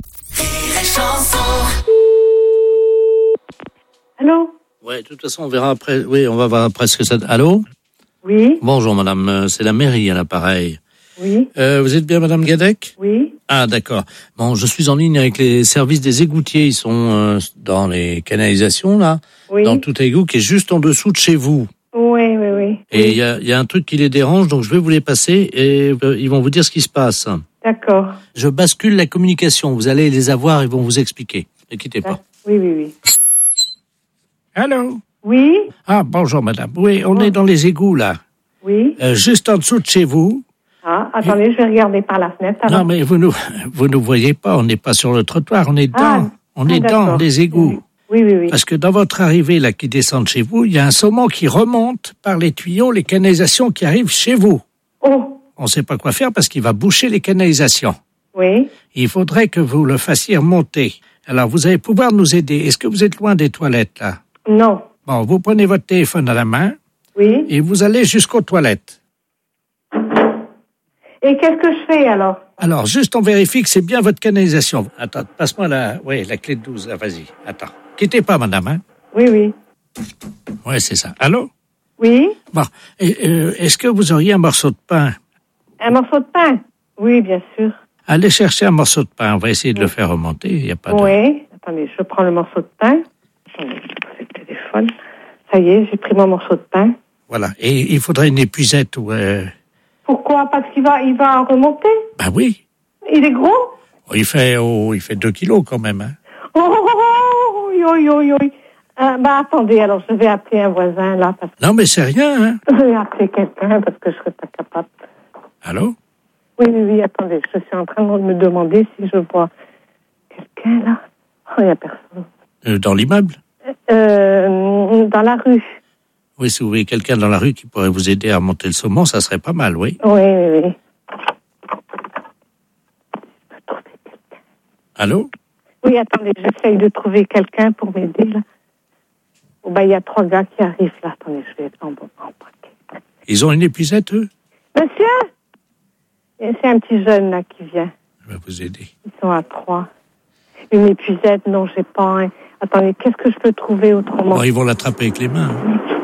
Speaker 15: Allô?
Speaker 6: Ouais, de toute façon, on verra après. Oui, on va voir après ce que ça... Allô?
Speaker 15: Oui.
Speaker 6: Bonjour, madame. euh, C'est la mairie à l'appareil.
Speaker 15: Oui.
Speaker 6: Euh, vous êtes bien madame Gadec?
Speaker 15: Oui.
Speaker 6: Ah, d'accord. Bon, je suis en ligne avec les services des égoutiers. Ils sont euh, dans les canalisations, là.
Speaker 15: Oui.
Speaker 6: Dans tout égout qui est juste en dessous de chez vous.
Speaker 15: Oui, oui, oui.
Speaker 6: Et il y a, y a un truc qui les dérange, donc je vais vous les passer et euh, ils vont vous dire ce qui se passe.
Speaker 15: D'accord.
Speaker 6: Je bascule la communication. Vous allez les avoir, ils vont vous expliquer. Ne quittez pas.
Speaker 15: Oui, oui, oui.
Speaker 7: Allô?
Speaker 15: Oui.
Speaker 7: Ah, bonjour, madame. Oui, on est dans les égouts, là.
Speaker 15: Oui.
Speaker 7: Euh, juste en dessous de chez vous.
Speaker 15: Ah, attendez, je vais regarder par la fenêtre. alors.
Speaker 7: Non, mais vous nous, vous nous voyez pas, on n'est pas sur le trottoir, on est dans,
Speaker 15: Ah.
Speaker 7: on
Speaker 15: Ah,
Speaker 7: est dans
Speaker 15: d'accord.
Speaker 7: les égouts.
Speaker 15: Oui, oui, oui.
Speaker 7: Parce que dans votre arrivée, là, qui descend de chez vous, il y a un saumon qui remonte par les tuyaux, les canalisations qui arrivent chez vous.
Speaker 15: Oh.
Speaker 7: On ne sait pas quoi faire parce qu'il va boucher les canalisations.
Speaker 15: Oui.
Speaker 7: Il faudrait que vous le fassiez remonter. Alors, vous allez pouvoir nous aider. Est-ce que vous êtes loin des toilettes, là?
Speaker 15: Non.
Speaker 7: Bon, vous prenez votre téléphone à la main.
Speaker 15: Oui.
Speaker 7: Et vous allez jusqu'aux toilettes.
Speaker 15: Et qu'est-ce que je fais alors?
Speaker 7: Alors, juste on vérifie que c'est bien votre canalisation. Attends, passe-moi la, oui, la clé de douze, là, vas-y. Attends. Quittez pas, madame, hein?
Speaker 15: Oui, oui.
Speaker 7: Ouais, c'est ça. Allô?
Speaker 15: Oui.
Speaker 7: Bon. Et, euh, est-ce que vous auriez un morceau de pain?
Speaker 15: Un morceau de pain? Oui, bien sûr.
Speaker 7: Allez chercher un morceau de pain. On va essayer de le faire remonter. Il n'y a pas de...
Speaker 15: Oui. Attendez, je prends le morceau de pain. Attendez, je pose le téléphone. Ça y est, j'ai pris mon morceau de pain.
Speaker 7: Voilà. Et il faudrait une épuisette ou... Euh...
Speaker 15: Pourquoi? Parce qu'il va, il va remonter?
Speaker 7: Ben oui.
Speaker 15: Il est gros?
Speaker 7: Oh, il fait, oh, il fait deux kilos quand même, hein.
Speaker 15: Oh, oh, oh, oh, oui, oui, oui. Euh, bah, attendez, alors je vais appeler un voisin, là, parce que...
Speaker 7: Non, mais c'est rien, hein.
Speaker 15: Je vais appeler quelqu'un, parce que je serais pas capable.
Speaker 7: Allô?
Speaker 15: Oui, oui, oui, attendez, je suis en train de me demander si je vois quelqu'un, là. Oh, il n'y a personne.
Speaker 7: Euh, dans l'immeuble?
Speaker 15: Euh, dans la rue.
Speaker 7: Oui, si vous voyez quelqu'un dans la rue qui pourrait vous aider à remonter le saumon, ça serait pas mal, oui.
Speaker 15: Oui, oui, oui.
Speaker 7: Allô?
Speaker 15: Oui, attendez, j'essaye de trouver quelqu'un pour m'aider, là. Oh, bah, il y a trois gars qui arrivent, là. Attendez, je vais être en bon paquet.
Speaker 7: Ils ont une épuisette, eux?
Speaker 15: Monsieur? Et c'est un petit jeune, là, qui vient.
Speaker 7: Je vais vous aider.
Speaker 15: Ils sont à trois. Une épuisette, non, j'ai pas un... Attendez, qu'est-ce que je peux trouver autrement?
Speaker 7: Bon, ils vont l'attraper avec les mains.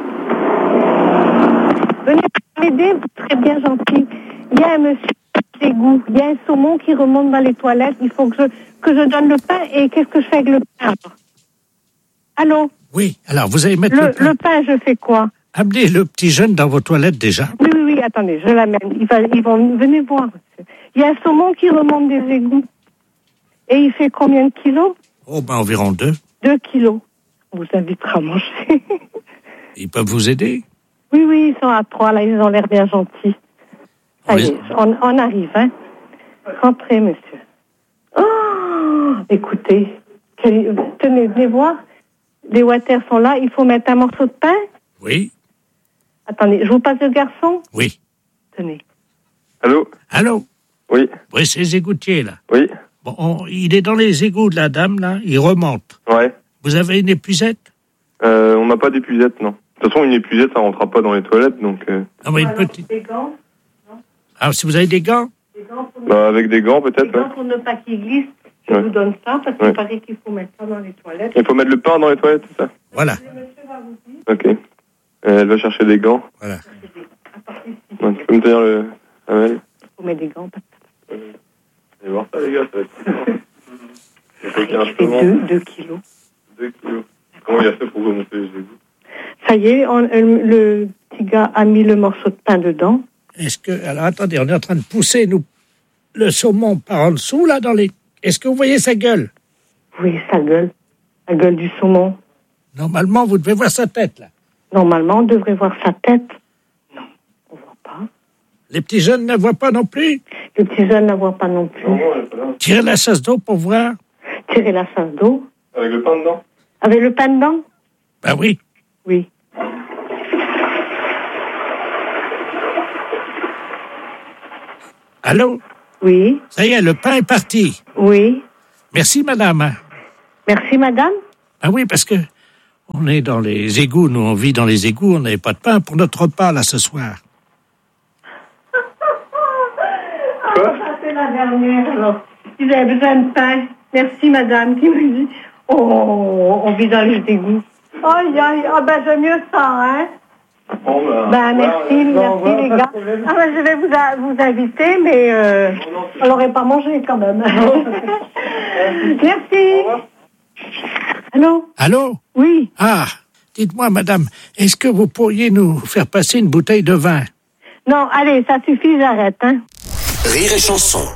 Speaker 15: Venez m'aider, très bien gentil. Il y a un monsieur à l'égout. Il y a un saumon qui remonte dans les toilettes. Il faut que je, que je donne le pain. Et qu'est-ce que je fais avec le pain? Allô?
Speaker 7: Oui, alors vous allez mettre
Speaker 15: le,
Speaker 7: le pain.
Speaker 15: Le pain, je fais quoi?
Speaker 7: Amenez le petit jeune dans vos toilettes déjà.
Speaker 15: Oui, oui, oui, attendez, je l'amène. Ils, va, ils vont, venez voir, monsieur. Il y a un saumon qui remonte des égouts. Et il fait combien de kilos?
Speaker 7: Oh, ben environ deux.
Speaker 15: Deux kilos. On vous invitera à manger.
Speaker 7: Ils peuvent vous aider?
Speaker 15: Oui, oui, ils sont à trois, là, ils ont l'air bien gentils. Ça y est, on, on arrive, hein. Rentrez, monsieur. Oh, écoutez, quel, tenez, venez voir. Les water sont là, il faut mettre un morceau de pain.
Speaker 7: Oui.
Speaker 15: Attendez, je vous passe le garçon?
Speaker 7: Oui.
Speaker 15: Tenez.
Speaker 20: Allô?
Speaker 7: Allô?
Speaker 20: Oui.
Speaker 7: Oui, c'est les égoutiers, là.
Speaker 20: Oui.
Speaker 7: Bon, on- il est dans les égouts de la dame, là. Il remonte.
Speaker 20: Ouais.
Speaker 7: Vous avez une épuisette?
Speaker 20: Euh, on n'a pas d'épuisette, non. De toute façon, une épuisette, ça rentrera pas dans les toilettes, donc... Euh...
Speaker 7: Non, mais une petite...
Speaker 15: Des gants?
Speaker 7: Ah, si vous avez des gants?
Speaker 15: Des gants pour,
Speaker 20: Bah, avec des gants, peut-être,
Speaker 15: des
Speaker 20: ouais.
Speaker 15: gants pour ne pas qu'ils glissent. Je
Speaker 20: Ouais.
Speaker 15: vous donne ça, parce qu'il
Speaker 20: Ouais.
Speaker 15: paraît qu'il faut mettre ça dans les toilettes.
Speaker 20: Il faut mettre le pain dans les toilettes, c'est ça?
Speaker 7: Voilà.
Speaker 20: Ok. Euh, elle va chercher des gants.
Speaker 7: Voilà.
Speaker 20: Ouais, tu peux me tenir le... Amel?
Speaker 15: Il faut mettre des gants.
Speaker 20: Allez voir ça, les gars, ça va être... Il faut qu'il y ait un
Speaker 15: Il fait
Speaker 20: saumon.
Speaker 15: deux, deux kilos.
Speaker 20: Deux kilos. Comment il a fait pour remonter les égouts?
Speaker 15: Ça y est, on- euh, le petit gars a mis le morceau de pain dedans.
Speaker 7: Est-ce que... Alors, attendez, on est en train de pousser, nous, le saumon par en dessous, là, dans les... Est-ce que vous voyez sa gueule?
Speaker 15: Oui, sa gueule. La gueule du saumon.
Speaker 7: Normalement, vous devez voir sa tête, là.
Speaker 15: Normalement, on devrait voir sa tête.
Speaker 7: Les petits jeunes ne la voient pas non plus?
Speaker 15: Le petit jeune ne la voit pas non plus.
Speaker 7: Tirez la chasse d'eau pour voir.
Speaker 15: Tirez la chasse d'eau.
Speaker 20: Avec le pain dedans?
Speaker 15: Avec le pain dedans?
Speaker 7: Ben oui.
Speaker 15: Oui.
Speaker 7: Allô?
Speaker 15: Oui.
Speaker 7: Ça y est, le pain est parti.
Speaker 15: Oui.
Speaker 7: Merci, madame.
Speaker 15: Merci, madame.
Speaker 7: Ah oui, parce que on est dans les égouts, nous on vit dans les égouts, on n'avait pas de pain pour notre repas là ce soir.
Speaker 15: Ah, ça c'est la dernière, alors. Ils avaient besoin de pain. Merci, madame, qui me dit, oh, on vit dans les égouts. Aïe, aïe, ah ben j'aime mieux ça, hein.
Speaker 20: Bon, ben,
Speaker 15: Ben merci,
Speaker 20: ouais,
Speaker 15: merci
Speaker 20: ouais,
Speaker 15: les
Speaker 20: pas de
Speaker 15: gars.
Speaker 20: problème.
Speaker 15: Ah ben je vais vous, a- vous inviter, mais euh, on l'aurait pas mangé quand même. Merci. Allô?
Speaker 7: Allô?
Speaker 15: Oui.
Speaker 7: Ah, dites-moi, madame, est-ce que vous pourriez nous faire passer une bouteille de vin?
Speaker 15: Non, allez, ça suffit, j'arrête, hein.
Speaker 4: Rire et chanson.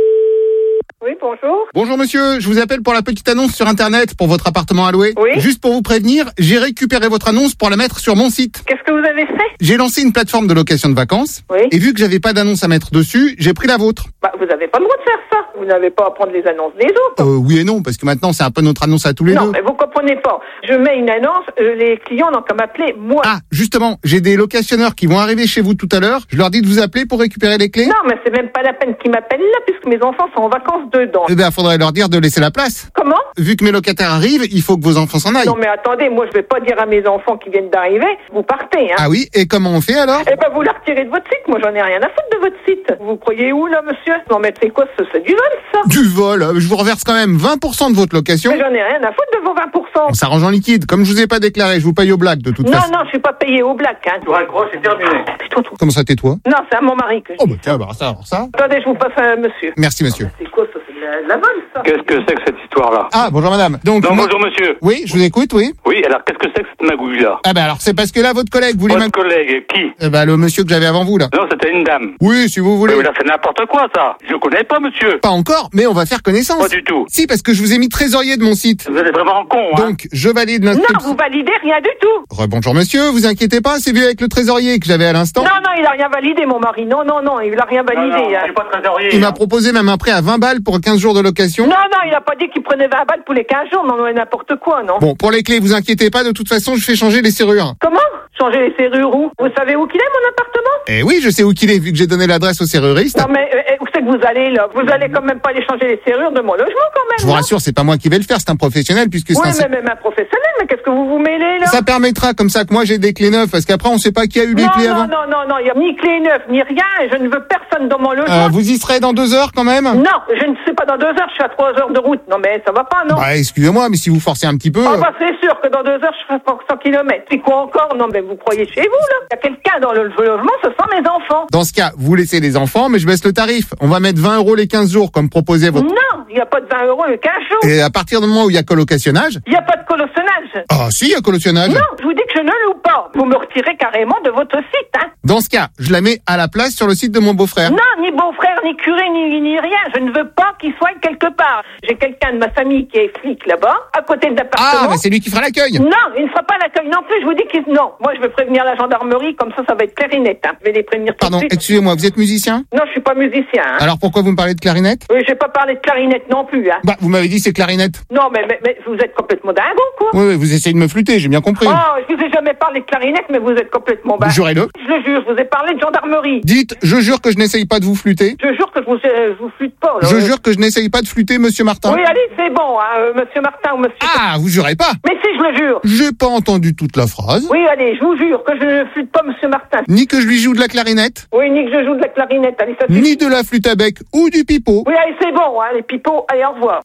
Speaker 2: Oui, bonjour.
Speaker 1: Bonjour monsieur, je vous appelle pour la petite annonce sur internet pour votre appartement à louer.
Speaker 2: Oui.
Speaker 1: Juste pour vous prévenir, j'ai récupéré votre annonce pour la mettre sur mon site.
Speaker 2: Qu'est-ce que vous avez fait?
Speaker 1: J'ai lancé une plateforme de location de vacances.
Speaker 2: Oui.
Speaker 1: Et vu que j'avais pas d'annonce à mettre dessus, j'ai pris la vôtre.
Speaker 2: Bah, vous n'avez pas le droit de faire ça. Vous n'avez pas à prendre les annonces des autres.
Speaker 1: Euh, oui et non, parce que maintenant c'est un peu notre annonce à tous les
Speaker 2: Non,
Speaker 1: deux.
Speaker 2: mais vous comprenez pas. Je mets une annonce, euh, les clients n'ont qu'à m'appeler moi.
Speaker 1: Ah, justement, j'ai des locationneurs qui vont arriver chez vous tout à l'heure. Je leur dis de vous appeler pour récupérer les clés.
Speaker 2: Non, mais c'est même pas la peine qu'ils m'appellent là, puisque mes enfants sont en vacances dedans.
Speaker 1: Eh bien, faudrait leur dire de laisser la place.
Speaker 2: Comment?
Speaker 1: Vu que mes locataires arrivent, il faut que vos enfants s'en aillent.
Speaker 2: Non, mais attendez, moi je vais pas dire à mes enfants qui viennent d'arriver, vous partez, hein.
Speaker 1: Ah oui, et comment on fait alors?
Speaker 2: Eh ben, vous la retirez de votre site. Moi, j'en ai rien à foutre de votre site. Vous croyez où, là, monsieur? Non, mais c'est quoi, ça? C'est du vol, ça?
Speaker 1: Du vol, je vous reverse quand même vingt pour cent de votre location.
Speaker 2: Mais j'en ai rien à foutre de vos vingt pour cent.
Speaker 1: On s'arrange en liquide. Comme je vous ai pas déclaré, je vous paye au black de toute
Speaker 2: Non,
Speaker 1: façon.
Speaker 2: non, je suis pas payé au black, hein.
Speaker 3: Tu raccroches, c'est terminé.
Speaker 1: Comment ça, tais-toi?
Speaker 2: Non, c'est à mon mari que je
Speaker 1: Oh
Speaker 2: dis
Speaker 1: bah tiens, bah ça, alors ça.
Speaker 2: Attendez, je vous passe un monsieur.
Speaker 1: Merci monsieur.
Speaker 2: C'est quoi, ça? C'est de la, de la vol, ça?
Speaker 3: Qu'est-ce que c'est que cette histoire-là?
Speaker 1: Ah, bonjour madame. Donc,
Speaker 3: Non,
Speaker 1: moi-
Speaker 3: bonjour monsieur.
Speaker 1: Oui, je vous écoute, oui.
Speaker 3: Oui, alors qu'est-ce que c'est que cette magouille-là?
Speaker 1: Ah bah alors c'est parce que là, votre collègue voulait...
Speaker 3: Votre
Speaker 1: ma-
Speaker 3: collègue, qui?
Speaker 1: Eh bah le monsieur que j'avais avant vous là.
Speaker 3: Non, c'était une dame.
Speaker 1: Oui, si vous voulez.
Speaker 3: Mais là, c'est n'importe quoi, ça. Je connais pas, monsieur.
Speaker 1: Pas encore, mais on va faire connaissance.
Speaker 3: Pas du tout.
Speaker 1: Si, parce que je vous ai mis trésorier de mon site.
Speaker 3: Vous êtes vraiment con, hein.
Speaker 1: Donc, je valide
Speaker 2: Non,
Speaker 1: l'inscription.
Speaker 2: vous validez rien du tout.
Speaker 1: Rebonjour monsieur, vous inquiétez pas, c'est vu avec le trésorier que j'avais à l'instant.
Speaker 2: Non, non, il a rien validé, mon mari. Non, non, non, il a rien validé.
Speaker 3: Non, non,
Speaker 2: hein.
Speaker 3: j'ai pas de trésorier.
Speaker 1: Il m'a proposé même un prêt à vingt balles pour quinze jours de location.
Speaker 2: Non, non, il a pas dit qu'il prenait vingt balles pour les quinze jours. Non, non, n'importe quoi, non.
Speaker 1: Bon, pour les clés, vous inquiétez pas, de toute façon, je fais changer les serrures.
Speaker 2: Comment? Changer les serrures où? Vous savez où qu'il est, mon appartement?
Speaker 1: Eh oui, je sais où qu'il est, vu que j'ai donné l'adresse au serruriste.
Speaker 2: Non, mais euh, où c'est que vous allez, là? Vous allez quand même pas aller changer les serrures de mon logement, quand même.
Speaker 1: Je vous
Speaker 2: non?
Speaker 1: rassure, c'est pas moi qui vais le faire, c'est un professionnel, puisque
Speaker 2: Oui,
Speaker 1: c'est un...
Speaker 2: mais même un professionnel, mais qu'est-ce que vous vous mêlez, là?
Speaker 1: Ça permettra comme ça que moi j'ai des clés neuves, parce qu'après on sait pas qui a eu les
Speaker 2: non,
Speaker 1: clés
Speaker 2: non,
Speaker 1: avant.
Speaker 2: non, non, non, il n'y a ni clé neuve, ni rien, et je ne veux personne dans mon logement.
Speaker 1: Euh, vous y serez dans deux heures quand même?
Speaker 2: Non, je ne sais pas, dans deux heures, je suis à trois heures de route. Non, mais ça va pas, non?
Speaker 1: Bah, excusez-moi, mais si vous forcez un petit peu...
Speaker 2: Ah bah c'est sûr que dans deux heures, je ferai cent kilomètres. C'est quoi encore? Non, mais vous croyez chez vous, là? Il y a quelqu'un dans le logement, ce sont mes enfants.
Speaker 1: Dans ce cas, vous laissez les enfants, mais je baisse le tarif. On va mettre vingt euros les quinze jours, comme proposé votre...
Speaker 2: Non, il n'y a pas de vingt euros le quinze jours.
Speaker 1: Et à partir du moment où il y a colocationnage...
Speaker 2: Il n'y a pas de colossonnage.
Speaker 1: Ah si, il y a colocationnage.
Speaker 2: Non, je vous dis que je ne loue pas. Vous me retirez carrément de votre site, hein.
Speaker 1: Dans ce cas, je la mets à la place sur le site de mon beau-frère.
Speaker 2: Non, ni beau-frère, ni curé, ni, ni rien. Je ne veux pas qu'il soit quelque part. J'ai quelqu'un de ma famille qui est flic là-bas, à côté de l'appartement.
Speaker 1: Ah, mais c'est lui qui fera l'accueil.
Speaker 2: Non, il ne fera pas l'accueil non plus. Je vous dis qu'il... Non, moi je vais prévenir la gendarmerie, comme ça, ça va être clair et net. Hein. Je vais les prévenir tout
Speaker 1: Pardon,
Speaker 2: de suite.
Speaker 1: excusez-moi, vous êtes musicien?
Speaker 2: Non, je suis pas musicien. Hein.
Speaker 1: Alors pourquoi vous me parlez de clarinette?
Speaker 2: Oui, j'ai pas parlé de clarinette non plus. Hein.
Speaker 1: Bah, vous m'avez dit c'est clarinette.
Speaker 2: Non, mais, mais, mais vous êtes complètement dingo, quoi.
Speaker 1: Oui, oui, vous essayez de me flûter, j'ai bien compris.
Speaker 2: Oh, je vous ai jamais parlé de clarinette, mais vous êtes complètement bas.
Speaker 1: Jurez-le.
Speaker 2: Je le jure, je vous ai parlé de gendarmerie.
Speaker 1: Dites, je jure que je n'essaye pas de vous flûter.
Speaker 2: Je jure que je vous, euh, je vous flûte pas. Là.
Speaker 1: Je jure que je n'essaye pas de flûter, monsieur Martin.
Speaker 2: Oui, allez, c'est bon, hein, euh, monsieur Martin ou monsieur...
Speaker 1: Ah, vous jurez pas?
Speaker 2: Mais si, je le jure.
Speaker 1: J'ai pas entendu toute la phrase.
Speaker 2: Oui, allez, je vous jure que je ne flûte pas monsieur Martin.
Speaker 1: Ni que je lui joue de la clarinette.
Speaker 2: Oui, ni que je joue de la clarinette, allez, ça suffit.
Speaker 1: Ni de la flûte à bec ou du pipeau.
Speaker 2: Oui, allez, c'est bon, hein, les pipeaux, allez, au revoir.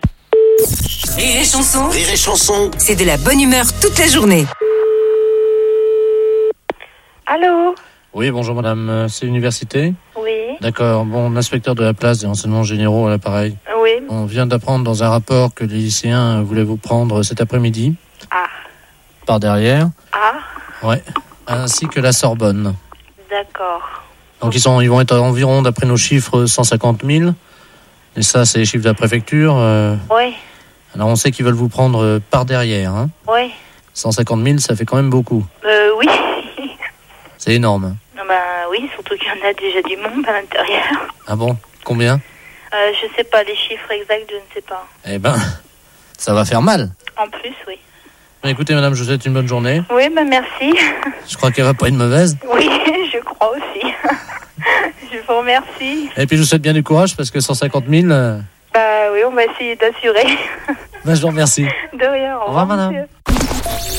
Speaker 16: Rire et chanson,
Speaker 4: Rire et chanson.
Speaker 16: c'est de la bonne humeur toute la journée.
Speaker 14: Allô?
Speaker 18: Oui, bonjour madame, Euh, c'est l'université?
Speaker 14: Oui.
Speaker 18: D'accord, bon, l'inspecteur de la place des renseignements généraux à l'appareil.
Speaker 14: Oui.
Speaker 18: On vient d'apprendre dans un rapport que les lycéens voulaient vous prendre cet après-midi.
Speaker 14: Ah.
Speaker 18: Par derrière.
Speaker 14: Ah.
Speaker 18: Ouais. Ainsi que la Sorbonne.
Speaker 14: D'accord.
Speaker 18: Donc ils, sont, ils vont être environ, d'après nos chiffres, cent cinquante mille. Et ça, c'est les chiffres de la préfecture. Euh...
Speaker 14: Oui.
Speaker 18: Alors on sait qu'ils veulent vous prendre euh, par derrière. Hein.
Speaker 14: Oui.
Speaker 18: cent cinquante mille, ça fait quand même beaucoup.
Speaker 14: Euh, oui.
Speaker 18: C'est énorme.
Speaker 14: Ben oui, surtout qu'il y en a déjà du monde à l'intérieur.
Speaker 18: Ah bon? Combien?
Speaker 14: Euh, je sais pas, les chiffres exacts, je ne sais pas.
Speaker 18: Eh ben, ça va faire mal.
Speaker 14: En plus, oui.
Speaker 18: Écoutez, madame, je vous souhaite une bonne journée.
Speaker 21: Oui, bah merci.
Speaker 18: Je crois qu'elle va pas être mauvaise.
Speaker 21: Oui, je crois aussi. Je vous remercie.
Speaker 18: Et puis, je vous souhaite bien du courage parce que cent cinquante mille... Euh...
Speaker 21: Bah oui, on va essayer d'assurer.
Speaker 18: Bah, je vous remercie.
Speaker 21: De rien, au revoir,
Speaker 18: au revoir madame.
Speaker 21: Monsieur.